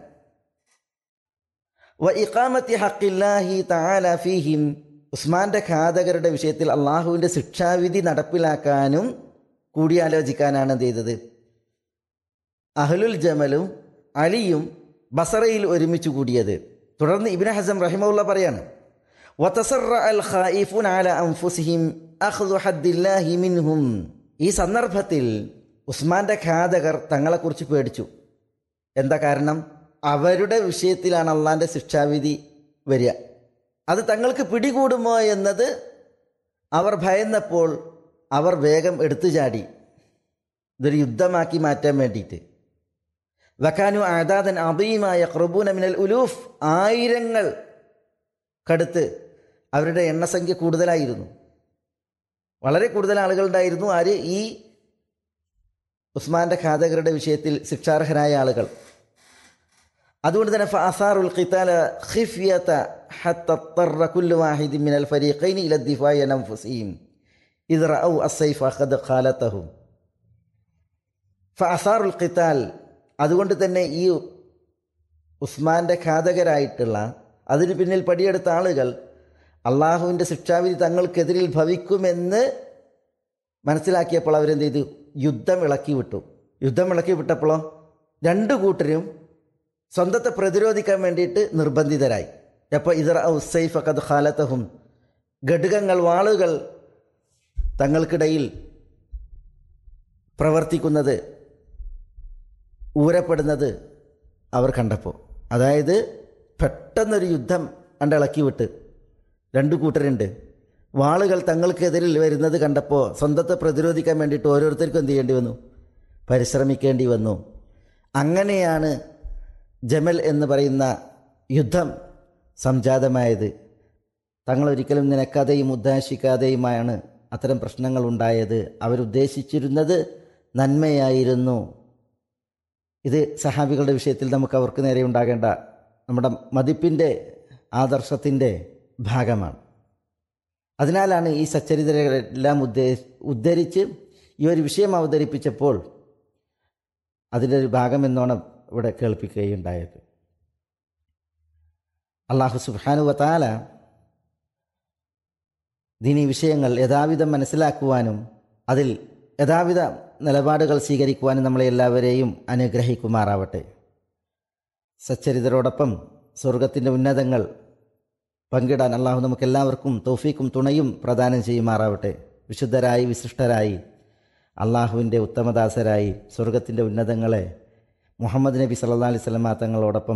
വ ഇഖാമത്തി ഹഖില്ലാഹി തആല ഫീഹിം. ഉസ്മാന്റെ ഘാതകരുടെ വിഷയത്തിൽ അള്ളാഹുവിന്റെ ശിക്ഷാവിധി നടപ്പിലാക്കാനും കൂടിയാലോചിക്കാനാണ് എന്ത് ചെയ്തത്? അഹ്ലുൽ ജമലും അലിയും ബസറയിൽ ഒരുമിച്ച് കൂടിയത്. തുടർന്ന് ഇബ്നു ഹസം റഹിമഹുല്ലാഹ് പറയാണ്, വതസറഅ അൽ ഖായിഫൂന അലാ അൻഫുസിഹിം അഖ്ദു ഹദ്ദില്ലാഹി മിൻഹും. ഈ സന്ദർഭത്തിൽ ഉസ്മാന്റെ ഘാതകർ തങ്ങളെക്കുറിച്ച് പേടിച്ചു. എന്താ കാരണം? അവരുടെ വിഷയത്തിലാണ് അള്ളാന്റെ ശിക്ഷാവിധി വരിക. അത് തങ്ങൾക്ക് പിടികൂടുമോ എന്നത് അവർ ഭയന്നപ്പോൾ അവർ വേഗം എടുത്തു ചാടി, ഇതൊരു യുദ്ധമാക്കി മാറ്റാൻ വേണ്ടിയിട്ട്. വകാനു അഅദാദൻ അദീമായ യഖ്റുബൂന മിനൽ ഉലൂഫ്. ആയിരങ്ങൾ കടുത്ത് അവരുടെ എണ്ണസംഖ്യ കൂടുതലായിരുന്നു, വളരെ കൂടുതൽ ആളുകളുണ്ടായിരുന്നു. ആര്? ഈ ഉസ്മാന്റെ ഘാതകരുടെ വിഷയത്തിൽ ശിക്ഷാർഹരായ ആളുകൾ. അതുകൊണ്ട് തന്നെ ഫഅസാറുൽ ഖിതാല ഖിഫ്യത ഹത്ത ضطر كل واحد من الفريقين الى الدفاع عن انفسهم اذ راوا السيف قد خالتهم. ഫഅസാറുൽ ഖിതാൽ. അതുകൊണ്ട് തന്നെ ഈ ഉസ്മാന്റെ ഘാതകരായിട്ടുള്ള അതിന് പിന്നിൽ പടിയെടുത്ത ആളുകൾ അള്ളാഹുവിൻ്റെ ശിക്ഷാവിധി തങ്ങൾക്കെതിരിൽ ഭവിക്കുമെന്ന് മനസ്സിലാക്കിയപ്പോൾ അവരെന്ത് ചെയ്തു? യുദ്ധം ഇളക്കി വിട്ടു. യുദ്ധം ഇളക്കി വിട്ടപ്പോഴോ രണ്ടു കൂട്ടരും സ്വന്തത്തെ പ്രതിരോധിക്കാൻ വേണ്ടിയിട്ട് നിർബന്ധിതരായി. അപ്പോൾ ഇദർ ഔസൈഫ ഖദ് ഖാലതഹും. ഘടകങ്ങൾ, വാളുകൾ തങ്ങൾക്കിടയിൽ പ്രവർത്തിക്കുന്നത്, ഊരപ്പെടുന്നത് അവർ കണ്ടപ്പോൾ, അതായത് പെട്ടെന്നൊരു യുദ്ധം അണ്ടിളക്കി വിട്ട് രണ്ടു കൂട്ടരുണ്ട്, വാളുകൾ തങ്ങൾക്കെതിരിൽ വരുന്നത് കണ്ടപ്പോൾ സ്വന്തത്തെ പ്രതിരോധിക്കാൻ വേണ്ടിയിട്ട് ഓരോരുത്തർക്കും എന്ത് ചെയ്യേണ്ടി വന്നു? പരിശ്രമിക്കേണ്ടി വന്നു. അങ്ങനെയാണ് ജമൽ എന്ന് പറയുന്ന യുദ്ധം സംജാതമായത്. തങ്ങളൊരിക്കലും നിനക്കാതെയും ഉദ്ദേശിക്കാതെയുമാണ് അത്തരം പ്രശ്നങ്ങൾ ഉണ്ടായത്. അവരുദ്ദേശിച്ചിരുന്നത് നന്മയായിരുന്നു. ഇത് സഹാബികളുടെ വിഷയത്തിൽ നമുക്ക് അവർക്ക് നേരെ ഉണ്ടാകേണ്ട നമ്മുടെ മതിപ്പിൻ്റെ ആദർശത്തിൻ്റെ ഭാഗമാണ്. അതിനാലാണ് ഈ സച്ചരിതരെല്ലാം ഉദ്ദേ ഉദ്ധരിച്ച് ഈ ഒരു വിഷയം അവതരിപ്പിച്ചപ്പോൾ അതിൻ്റെ ഒരു ഭാഗം എന്നോണം ഇവിടെ കേൾപ്പിക്കുകയുണ്ടായത്. അല്ലാഹു സുബ്ഹാനഹു വ തആല ദീനീ വിഷയങ്ങൾ യഥാവിധം മനസ്സിലാക്കുവാനും അതിൽ യഥാവിധ നിലപാടുകൾ സ്വീകരിക്കുവാനും നമ്മളെ എല്ലാവരെയും അനുഗ്രഹിക്കുമാറാവട്ടെ. സച്ചരിതരോടൊപ്പം സ്വർഗത്തിൻ്റെ ഉന്നതങ്ങൾ പങ്കിടാൻ അള്ളാഹു നമുക്കെല്ലാവർക്കും തൗഫീക്കും തുണയും പ്രദാനം ചെയ്യുമാറാവട്ടെ. വിശുദ്ധരായി വിശിഷ്ടരായി അള്ളാഹുവിൻ്റെ ഉത്തമദാസരായി സ്വർഗത്തിൻ്റെ ഉന്നതങ്ങളെ മുഹമ്മദ് നബി സല്ലല്ലാഹു അലൈഹി വസല്ലം തങ്ങളോടൊപ്പം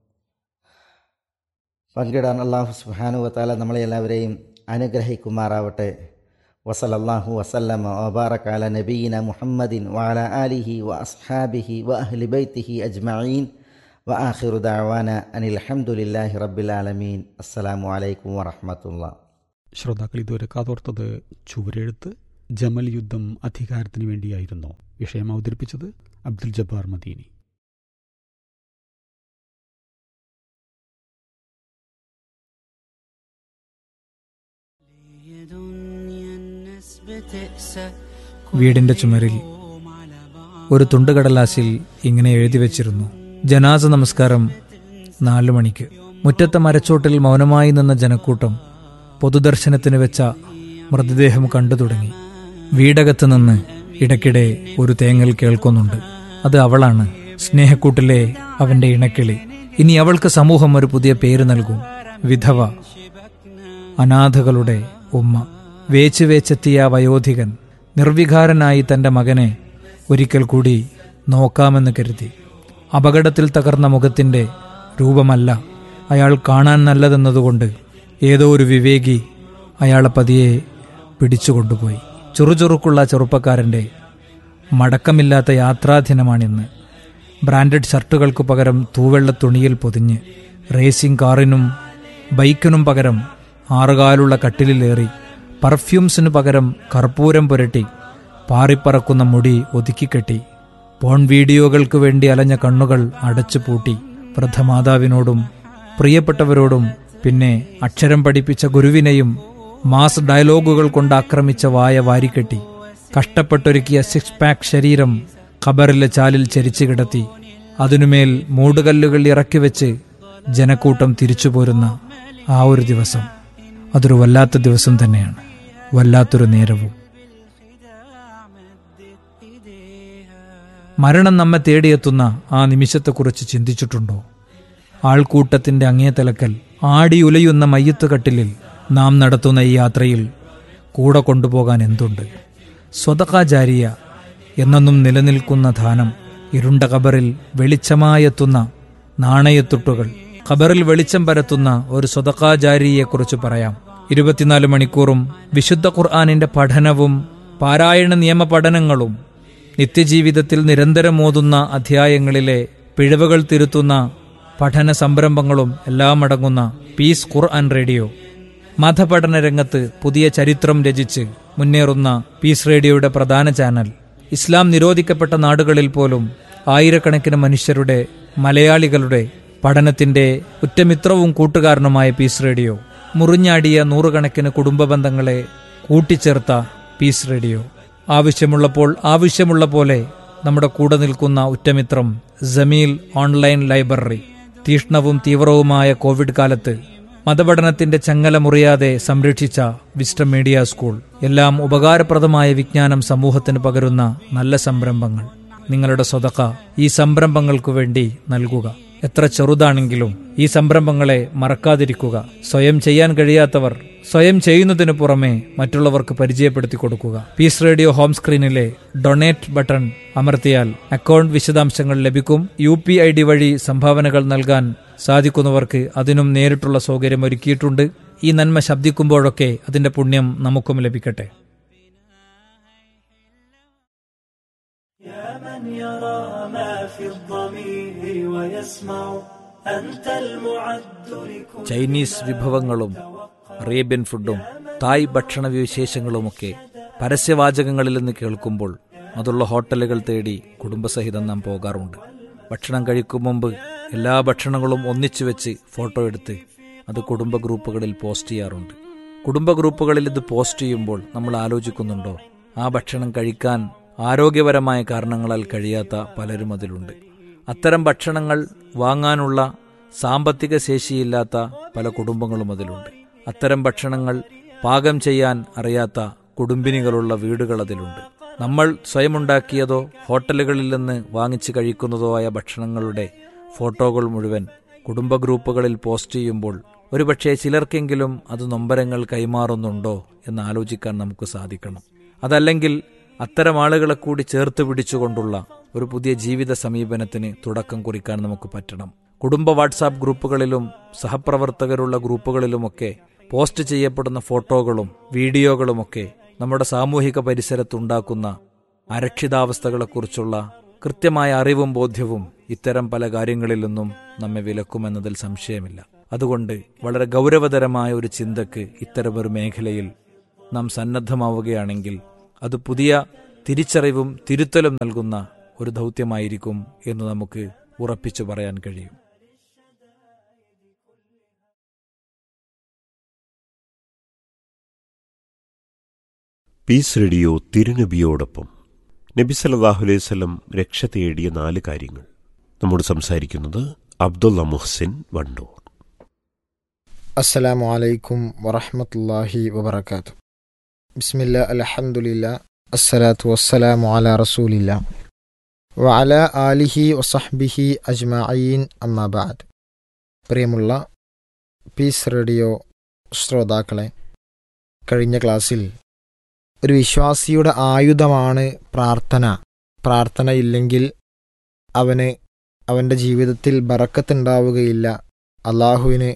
പങ്കിടാൻ അള്ളാഹു സുബ്ഹാനഹു വ തആല നമ്മളെ എല്ലാവരെയും അനുഗ്രഹിക്കുമാറാവട്ടെ. വസല്ലല്ലാഹു വസല്ലമ വബാറക അലാ നബിയിന മുഹമ്മദിൻ വഅലാ ആലിഹി വഅസ്ഹാബിഹി വഅഹ്ലി ബൈത്തിഹി അജ്മഈൻ വആഖിറു ദഅവാന അനിൽ ഹംദുലില്ലാഹി റബ്ബിൽ ആലമീൻ. അസ്സലാമു അലൈക്കും വറഹ്മത്തുള്ളാഹി. ശ്രോതാക്കൾ ഇതുവരെ കാതോർത്തത് ചുവരെഴുത്ത് ജമൽ യുദ്ധം അധികാരത്തിന് വേണ്ടിയായിരുന്നു. വിഷയം അവതരിപ്പിച്ചത് അബ്ദുൽ ജബ്ബാർ മദീനി. വീടിന്റെ ചുമരിൽ ഒരു തുണ്ടുകടലാസിൽ ഇങ്ങനെ എഴുതി വച്ചിരുന്നു: ജനാസ നമസ്കാരം നാലു മണിക്ക്. മുറ്റത്തെ മരച്ചോട്ടിൽ മൗനമായി നിന്ന ജനക്കൂട്ടം പൊതുദർശനത്തിന് വെച്ച മൃതദേഹം കണ്ടു തുടങ്ങി. വീടകത്ത് നിന്ന് ഇടയ്ക്കിടെ ഒരു തേങ്ങൽ കേൾക്കുന്നുണ്ട്. അത് അവളാണ്, സ്നേഹക്കൂട്ടിലെ അവന്റെ ഇണക്കിളി. ഇനി അവൾക്ക് സമൂഹം ഒരു പുതിയ പേര് നൽകും: വിധവ, അനാഥകളുടെ ഉമ്മ. വേച്ച് വേച്ചെത്തിയ വയോധികൻ നിർവികാരനായി തന്റെ മകനെ ഒരിക്കൽ കൂടി നോക്കാമെന്ന് കരുതി. അപകടത്തിൽ തകർന്ന മുഖത്തിന്റെ രൂപമല്ല അയാൾ കാണാൻ നല്ലതെന്നതുകൊണ്ട് ഏതോ ഒരു വിവേകി അയാളെ പതിയെ പിടിച്ചുകൊണ്ടുപോയി. ചുറുചുറുക്കുള്ള ചെറുപ്പക്കാരന്റെ മടക്കമില്ലാത്ത യാത്രാദിനമാണിന്ന്. ബ്രാൻഡഡ് ഷർട്ടുകൾക്ക് പകരം തൂവെള്ള തുണിയിൽ പൊതിഞ്ഞ്, റേസിംഗ് കാറിനും ബൈക്കിനും പകരം ആറുകാലുള്ള കട്ടിലിലേറി, പെർഫ്യൂംസിനു പകരം കർപ്പൂരം പുരട്ടി, പാറിപ്പറക്കുന്ന മുടി ഒതുക്കിക്കെട്ടി, പോൺ വീഡിയോകൾക്ക് വേണ്ടി അലഞ്ഞ കണ്ണുകൾ അടച്ചുപൂട്ടി, വൃദ്ധമാതാവിനോടും പ്രിയപ്പെട്ടവരോടും പിന്നെ അക്ഷരം പഠിപ്പിച്ച ഗുരുവിനെയും മാസ് ഡയലോഗുകൾ കൊണ്ട് ആക്രമിച്ച വായ വാരിക്കെട്ടി, കഷ്ടപ്പെട്ടൊരുക്കിയ സിക്സ് പാക്ക് ശരീരം ഖബറിലെ ചാലിൽ ചരിച്ചു കിടത്തി, അതിനുമേൽ മൂടുകല്ലുകൾ ഇറക്കിവെച്ച് ജനക്കൂട്ടം തിരിച്ചുപോരുന്ന ആ ഒരു ദിവസം, അതൊരു വല്ലാത്ത ദിവസം തന്നെയാണ്, വല്ലാത്തൊരു നേരവും. മരണം നമ്മെ തേടിയെത്തുന്ന ആ നിമിഷത്തെക്കുറിച്ച് ചിന്തിച്ചിട്ടുണ്ടോ? ആൾക്കൂട്ടത്തിന്റെ അങ്ങേതലക്കൽ ആടിയുലയുന്ന മയ്യത്ത് കട്ടിലിൽ നാം നടത്തുന്ന ഈ യാത്രയിൽ കൂടെ കൊണ്ടുപോകാൻ എന്തുണ്ട്? സ്വതഖ ജാരിയ, എന്നെന്നും നിലനിൽക്കുന്ന ദാനം. ഇരുണ്ട ഖബറിൽ വെളിച്ചമായെത്തുന്ന നാണയത്തുട്ടുകൾ. ഖബറിൽ വെളിച്ചം പരത്തുന്ന ഒരു സ്വതഖ ജാരിയെക്കുറിച്ച് പറയാം. ഇരുപത്തിനാല് മണിക്കൂറും വിശുദ്ധ ഖുർആനിന്റെ പഠനവും പാരായണ നിയമ പഠനങ്ങളും നിത്യജീവിതത്തിൽ നിരന്തരം ഓതുന്ന അധ്യായങ്ങളിലെ പിഴവുകൾ തിരുത്തുന്ന പഠന സംരംഭങ്ങളും എല്ലാം അടങ്ങുന്ന പീസ് ഖുർആൻ റേഡിയോ. മതപഠന രംഗത്ത് പുതിയ ചരിത്രം രചിച്ച് മുന്നേറുന്ന പീസ് റേഡിയോയുടെ പ്രധാന ചാനൽ. ഇസ്ലാം നിരോധിക്കപ്പെട്ട നാടുകളിൽ പോലും ആയിരക്കണക്കിന് മനുഷ്യരുടെ, മലയാളികളുടെ പഠനത്തിന്റെ ഉറ്റമിത്രവും കൂട്ടുകാരനുമായ പീസ് റേഡിയോ. മുറിഞ്ഞാടിയ നൂറുകണക്കിന് കുടുംബ ബന്ധങ്ങളെ കൂട്ടിച്ചേർത്ത പീസ് റേഡിയോ. ആവശ്യമുള്ളപ്പോൾ ആവശ്യമുള്ള പോലെ നമ്മുടെ കൂടെ നിൽക്കുന്ന ഉറ്റമിത്രം ജമീൽ ഓൺലൈൻ ലൈബ്രറി. തീഷ്ണവും തീവ്രവുമായ കോവിഡ് കാലത്ത് മതപഠനത്തിന്റെ ചങ്ങല മുറിയാതെ സംരക്ഷിച്ച വിസ്റ്റം മീഡിയ സ്കൂൾ. എല്ലാം ഉപകാരപ്രദമായ വിജ്ഞാനം സമൂഹത്തിന് പകരുന്ന നല്ല സംരംഭങ്ങൾ. നിങ്ങളുടെ സ്വതഖ ഈ സംരംഭങ്ങൾക്കു വേണ്ടി നൽകുക. എത്ര ചെറുതാണെങ്കിലും ഈ സംരംഭങ്ങളെ മറക്കാതിരിക്കുക. സ്വയം ചെയ്യാൻ കഴിയാത്തവർ സ്വയം ചെയ്യുന്നതിനു പുറമെ മറ്റുള്ളവർക്ക് പരിചയപ്പെടുത്തി കൊടുക്കുക. Piece radio home സ്ക്രീനിലെ donate button അമർത്തിയാൽ അക്കൗണ്ട് വിശദാംശങ്ങൾ ലഭിക്കും. യു പി ഐ ഡി വഴി സംഭാവനകൾ നൽകാൻ സാധിക്കുന്നവർക്ക് അതിനും നേരിട്ടുള്ള സൗകര്യം ഒരുക്കിയിട്ടുണ്ട്. ഈ നന്മ ശബ്ദിക്കുമ്പോഴൊക്കെ അതിന്റെ പുണ്യം നമുക്കും ലഭിക്കട്ടെ. ചൈനീസ് വിഭവങ്ങളും അറേബ്യൻ ഫുഡും തായ് ഭക്ഷണ വിശേഷങ്ങളുമൊക്കെ പരസ്യവാചകങ്ങളിൽ നിന്ന് കേൾക്കുമ്പോൾ അതുള്ള ഹോട്ടലുകൾ തേടി കുടുംബസഹിതം നാം പോകാറുണ്ട്. ഭക്ഷണം കഴിക്കും മുമ്പ് എല്ലാ ഭക്ഷണങ്ങളും ഒന്നിച്ചു വെച്ച് ഫോട്ടോ എടുത്ത് അത് കുടുംബ ഗ്രൂപ്പുകളിൽ പോസ്റ്റ് ചെയ്യാറുണ്ട്. കുടുംബ ഗ്രൂപ്പുകളിൽ ഇത് പോസ്റ്റ് ചെയ്യുമ്പോൾ നമ്മൾ ആലോചിക്കുന്നുണ്ടോ, ആ ഭക്ഷണം കഴിക്കാൻ ആരോഗ്യപരമായ കാരണങ്ങളാൽ കഴിയാത്ത പലരും അതിലുണ്ട്. അത്തരം ഭക്ഷണങ്ങൾ വാങ്ങാനുള്ള സാമ്പത്തിക ശേഷിയില്ലാത്ത പല കുടുംബങ്ങളും അതിലുണ്ട്. അത്തരം ഭക്ഷണങ്ങൾ പാകം ചെയ്യാൻ അറിയാത്ത കുടുംബിനികളുള്ള വീടുകൾ അതിലുണ്ട്. നമ്മൾ സ്വയമുണ്ടാക്കിയതോ ഹോട്ടലുകളിൽ നിന്ന് വാങ്ങിച്ച് കഴിക്കുന്നതോ ആയ ഭക്ഷണങ്ങളുടെ ഫോട്ടോകൾ മുഴുവൻ കുടുംബ ഗ്രൂപ്പുകളിൽ പോസ്റ്റ് ചെയ്യുമ്പോൾ ഒരുപക്ഷെ ചിലർക്കെങ്കിലും അത് നൊമ്പരങ്ങൾ കൈമാറുന്നുണ്ടോ എന്ന് ആലോചിക്കാൻ നമുക്ക് സാധിക്കണം. അതല്ലെങ്കിൽ അത്തരം ആളുകളെ കൂടി ചേർത്ത് പിടിച്ചുകൊണ്ടുള്ള ഒരു പുതിയ ജീവിത സമീപനത്തിന് തുടക്കം കുറിക്കാൻ നമുക്ക് പറ്റണം. കുടുംബ വാട്സാപ്പ് ഗ്രൂപ്പുകളിലും സഹപ്രവർത്തകരുള്ള ഗ്രൂപ്പുകളിലുമൊക്കെ പോസ്റ്റ് ചെയ്യപ്പെടുന്ന ഫോട്ടോകളും വീഡിയോകളുമൊക്കെ നമ്മുടെ സാമൂഹിക പരിസരത്തുണ്ടാക്കുന്ന അരക്ഷിതാവസ്ഥകളെക്കുറിച്ചുള്ള കൃത്യമായ അറിവും ബോധ്യവും ഇത്തരം പല കാര്യങ്ങളിൽ നിന്നും നമ്മെ വിലക്കുമെന്നതിൽ സംശയമില്ല. അതുകൊണ്ട് വളരെ ഗൗരവതരമായ ഒരു ചിന്തക്ക് ഇത്തരമൊരു മേഖലയിൽ നാം സന്നദ്ധമാവുകയാണെങ്കിൽ അത് പുതിയ തിരിച്ചറിവും തിരുത്തലും നൽകുന്ന ഒരു ദൗത്യമായിരിക്കും എന്ന് നമുക്ക് ഉറപ്പിച്ചു പറയാൻ കഴിയും. Piece radio തിരുനബിയോടൊപ്പം. നബി സല്ലല്ലാഹു അലൈഹി വസല്ലം രക്ഷ തേടിയ നാല് കാര്യങ്ങൾ. നമ്മോട് സംസാരിക്കുന്നത് അബ്ദുള്ള മുഹ്സിൻ വണ്ടൂർ. അസ്സലാമു അലൈക്കും വറഹ്മത്തുള്ളാഹി വബറകാതുഹു. ബിസ്മില്ലാ അൽഹംദുലില്ലാ അസ്സലാത്തു വസ്സലാമു അലാ റസൂലില്ലാ വഅലാ ആലിഹി വസഹ്ബിഹി അജ്മഈൻ അമ്മാ ബഅദ്. പ്രിയമുള്ള പീസ് റേഡിയോ ശ്രോതാക്കളെ, കഴിഞ്ഞ ക്ലാസ്സിൽ ഒരു വിശ്വാസിയുടെ ആയുധമാണ് പ്രാർത്ഥന. പ്രാർത്ഥനയില്ലെങ്കിൽ അവന് അവൻ്റെ ജീവിതത്തിൽ ബറക്കത്തുണ്ടാവുകയില്ല, അള്ളാഹുവിന്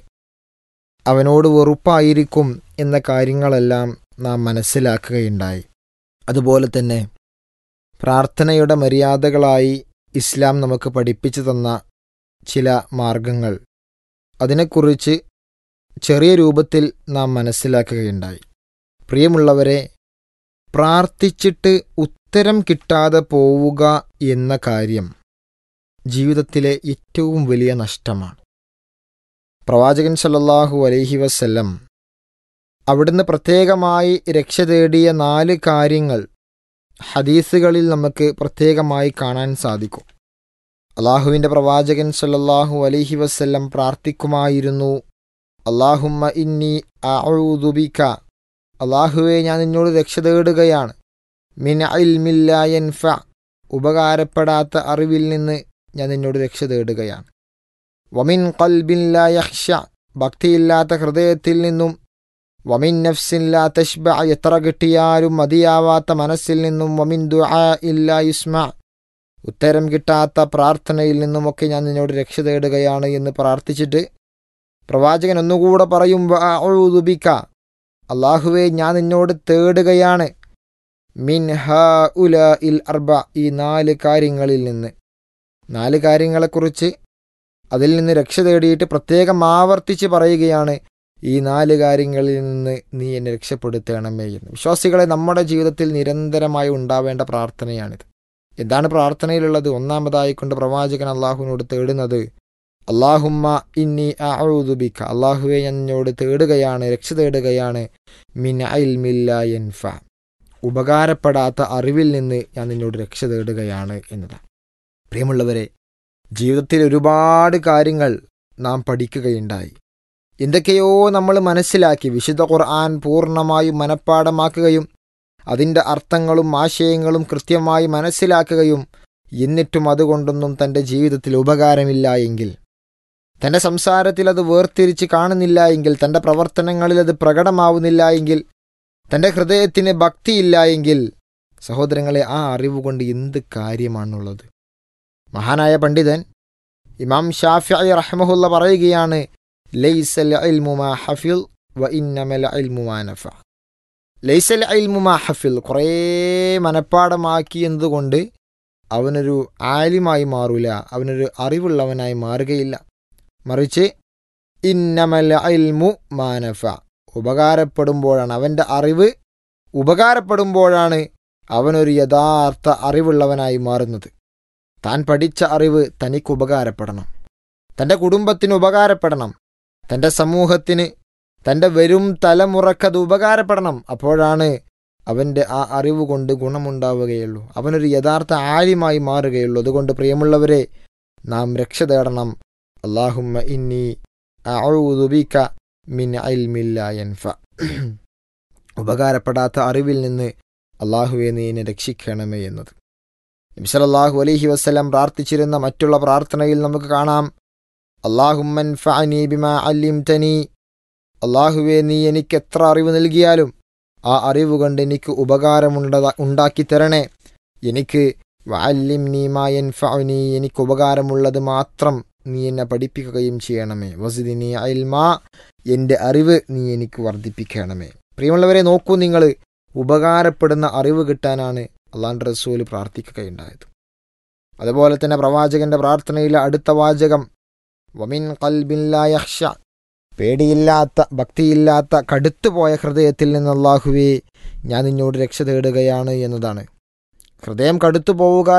അവനോട് വെറുപ്പായിരിക്കും എന്ന കാര്യങ്ങളെല്ലാം നാം മനസ്സിലാക്കുകയുണ്ടായി. അതുപോലെ തന്നെ പ്രാർത്ഥനയുടെ മര്യാദകളായി ഇസ്ലാം നമുക്ക് പഠിപ്പിച്ചു തന്ന ചില മാർഗങ്ങൾ, അതിനെക്കുറിച്ച് ചെറിയ രൂപത്തിൽ നാം മനസ്സിലാക്കുകയുണ്ടായി. പ്രിയമുള്ളവരെ, പ്രാർത്ഥിച്ചിട്ട് ഉത്തരം കിട്ടാതെ പോവുക എന്ന കാര്യം ജീവിതത്തിലെ ഏറ്റവും വലിയ നഷ്ടമാണ്. പ്രവാചകൻ സല്ലല്ലാഹു അലൈഹി വസല്ലം അവിടുന്ന് പ്രത്യേകമായി രക്ഷ തേടിയ നാല് കാര്യങ്ങൾ ഹദീസുകളിൽ നമുക്ക് പ്രത്യേകമായി കാണാൻ സാധിക്കും. അള്ളാഹുവിൻ്റെ പ്രവാചകൻ സല്ലല്ലാഹു അലൈഹി വസല്ലം പ്രാർത്ഥിക്കുമായിരുന്നു, അല്ലാഹുമ്മ ഇന്നി അഊദു ബിക, അള്ളാഹുവെ ഞാൻ നിന്നോട് രക്ഷ തേടുകയാണ്, മിൻ ഇൽമിൻ ലാ യൻഫഅ, ഉപകാരപ്പെടാത്ത അറിവിൽ നിന്ന് ഞാൻ നിന്നോട് രക്ഷ തേടുകയാണ്, വമിൻ ഖൽബിൻ ലാ യഖ്ശ, ഭക്തിയില്ലാത്ത ഹൃദയത്തിൽ നിന്നും, വമിൻ നഫ്സിൻ ലാ തശ്ബഅ, എത്ര കിട്ടിയാലും മതിയാവാത്ത മനസ്സിൽ നിന്നും, വമിൻ ദുആഇൻ ലാ യുസ്മഅ, ഉത്തരം കിട്ടാത്ത പ്രാർത്ഥനയിൽ നിന്നുമൊക്കെ ഞാൻ നിന്നോട് രക്ഷ തേടുകയാണ് എന്ന് പ്രാർത്ഥിച്ചിട്ട് പ്രവാചകൻ ഒന്നുകൂടെ പറയും, വഅഊദു ബിക, അള്ളാഹുവെ ഞാൻ നിന്നോട് തേടുകയാണ്, മിൻ ഹഉലാഇൽ അർബ, ഈ നാല് കാര്യങ്ങളിൽ നിന്ന്. നാല് കാര്യങ്ങളെക്കുറിച്ച് അതിൽ നിന്ന് രക്ഷ തേടിയിട്ട് പ്രത്യേകം ആവർത്തിച്ച് പറയുകയാണ്, ഈ നാല് കാര്യങ്ങളിൽ നിന്ന് നീ എന്നെ രക്ഷപ്പെടുത്തണമേ എന്ന്. വിശ്വാസികളെ, നമ്മുടെ ജീവിതത്തിൽ നിരന്തരമായി ഉണ്ടാവേണ്ട പ്രാർത്ഥനയാണിത്. എന്താണ് പ്രാർത്ഥനയിലുള്ളത്? ഒന്നാമതായിക്കൊണ്ട് പ്രവാചകൻ അള്ളാഹുവിനോട് തേടുന്നത്, അല്ലാഹുമ്മ ഇന്നി അഊദു ബിക, അള്ളാഹുവെ ഞാൻ നിന്നോട് തേടുകയാണ്, രക്ഷ തേടുകയാണ്, മിൻ ഇൽമിൻ ലാ യൻഫഅ, ഉപകാരപ്പെടാത്ത അറിവിൽ നിന്ന് ഞാൻ നിന്നോട് രക്ഷ തേടുകയാണ് എന്നതാണ്. പ്രിയമുള്ളവരെ, ജീവിതത്തിൽ ഒരുപാട് കാര്യങ്ങൾ നാം പഠിക്കുകയുണ്ടായി. എന്തൊക്കെയോ നമ്മൾ മനസ്സിലാക്കി. വിശുദ്ധ ഖുർആൻ പൂർണ്ണമായും മനഃപ്പാഠമാക്കുകയും അതിൻ്റെ അർത്ഥങ്ങളും ആശയങ്ങളും കൃത്യമായി മനസ്സിലാക്കുകയും എന്നിട്ടും അതുകൊണ്ടൊന്നും തൻ്റെ ജീവിതത്തിൽ ഉപകാരമില്ല എങ്കിൽ, തൻ്റെ സംസാരത്തിൽ അത് വേർതിരിച്ച് കാണുന്നില്ല എങ്കിൽ, തൻ്റെ പ്രവർത്തനങ്ങളിൽ അത് പ്രകടമാവുന്നില്ല എങ്കിൽ, തൻ്റെ ഹൃദയത്തിന് ഭക്തിയില്ല എങ്കിൽ, സഹോദരങ്ങളെ, ആ അറിവ് കൊണ്ട് എന്ത് കാര്യമാണുള്ളത്? മഹാനായ പണ്ഡിതൻ ഇമാം ഷാഫിഈ റഹ്മഹുള്ള പറയുകയാണ്, ലൈസൽ ഇൽമു മാ ഹഫിൽ വ ഇന്നമൽ ഇൽമു മാ നഫഅ. ലൈസൽ ഇൽമു മാ ഹഫിൽ, കുറേ മനഃപ്പാഠമാക്കി എന്നതുകൊണ്ട് അവനൊരു ആലിമായി മാറൂല, അവനൊരു അറിവുള്ളവനായി മാറുകയില്ല. മറിച്ച് ഇന്നമൽ ഇൽമു മാ നഫഅ, ഉപകാരപ്പെടുമ്പോഴാണ്, അവൻ്റെ അറിവ് ഉപകാരപ്പെടുമ്പോഴാണ് അവനൊരു യഥാർത്ഥ അറിവുള്ളവനായി മാറുന്നത്. താൻ പഠിച്ച അറിവ് തനിക്ക് ഉപകാരപ്പെടണം, തൻ്റെ കുടുംബത്തിന് ഉപകാരപ്പെടണം, തൻ്റെ സമൂഹത്തിന്, തൻ്റെ വരും തലമുറക്കത് ഉപകാരപ്പെടണം. അപ്പോഴാണ് അവൻ്റെ ആ അറിവ് കൊണ്ട് ഗുണമുണ്ടാവുകയുള്ളൂ, അവനൊരു യഥാർത്ഥ ആലിമായി മാറുകയുള്ളൂ. അതുകൊണ്ട് പ്രിയമുള്ളവരെ, നാം രക്ഷ തേടണം. അല്ലാഹുമ്മ ഇന്നി അഊദു ബിക മിൻ ഇൽമിൻ ലാ യൻഫഅ, ഉപകാരപ്പെടാത്ത അറിവിൽ നിന്ന് അള്ളാഹുവെ നീ എന്നെ രക്ഷിക്കണമേ എന്നത്. നബി സല്ലല്ലാഹു അലൈഹി വസല്ലം പ്രാർത്ഥിച്ചിരുന്ന മറ്റുള്ള പ്രാർത്ഥനയിൽ നമുക്ക് കാണാം, അല്ലാഹുമ്മ അൻഫഅനി ബിമാ അല്ലിംതനി, അള്ളാഹുവെ നീ എനിക്ക് എത്ര അറിവ് നൽകിയാലും ആ അറിവ് കൊണ്ട് എനിക്ക് ഉപകാരമുണ്ട ഉണ്ടാക്കി തരണേ, എനിക്ക് വഅല്ലിംനി മാ യൻഫഉനി, എനിക്ക് ഉപകാരമുള്ളത് മാത്രം നീ എന്നെ പഠിപ്പിക്കുകയും ചെയ്യണമേ, വസിദിനി ഇൽമാ, എൻ്റെ അറിവ് നീ എനിക്ക് വർദ്ധിപ്പിക്കണമേ. പ്രിയമുള്ളവരെ, നോക്കൂ നിങ്ങൾ, ഉപകാരപ്പെടുന്ന അറിവ് കിട്ടാനാണ് അള്ളാഹുവിൻ്റെ റസൂൽ പ്രാർത്ഥിക്കുകയുണ്ടായത്. അതുപോലെ തന്നെ പ്രവാചകന്റെ പ്രാർത്ഥനയിലെ അടുത്ത വാചകം, വമിൻ ഖൽബിൻ ലാ യഖ്ശ, പേടിയില്ലാത്ത ഭക്തിയില്ലാത്ത കടുത്തുപോയ ഹൃദയത്തിൽ നിന്ന് അല്ലാഹുവേ ഞാൻ നിന്നോട് രക്ഷ തേടുകയാണ് എന്നതാണ്. ഹൃദയം കടുത്തു പോവുക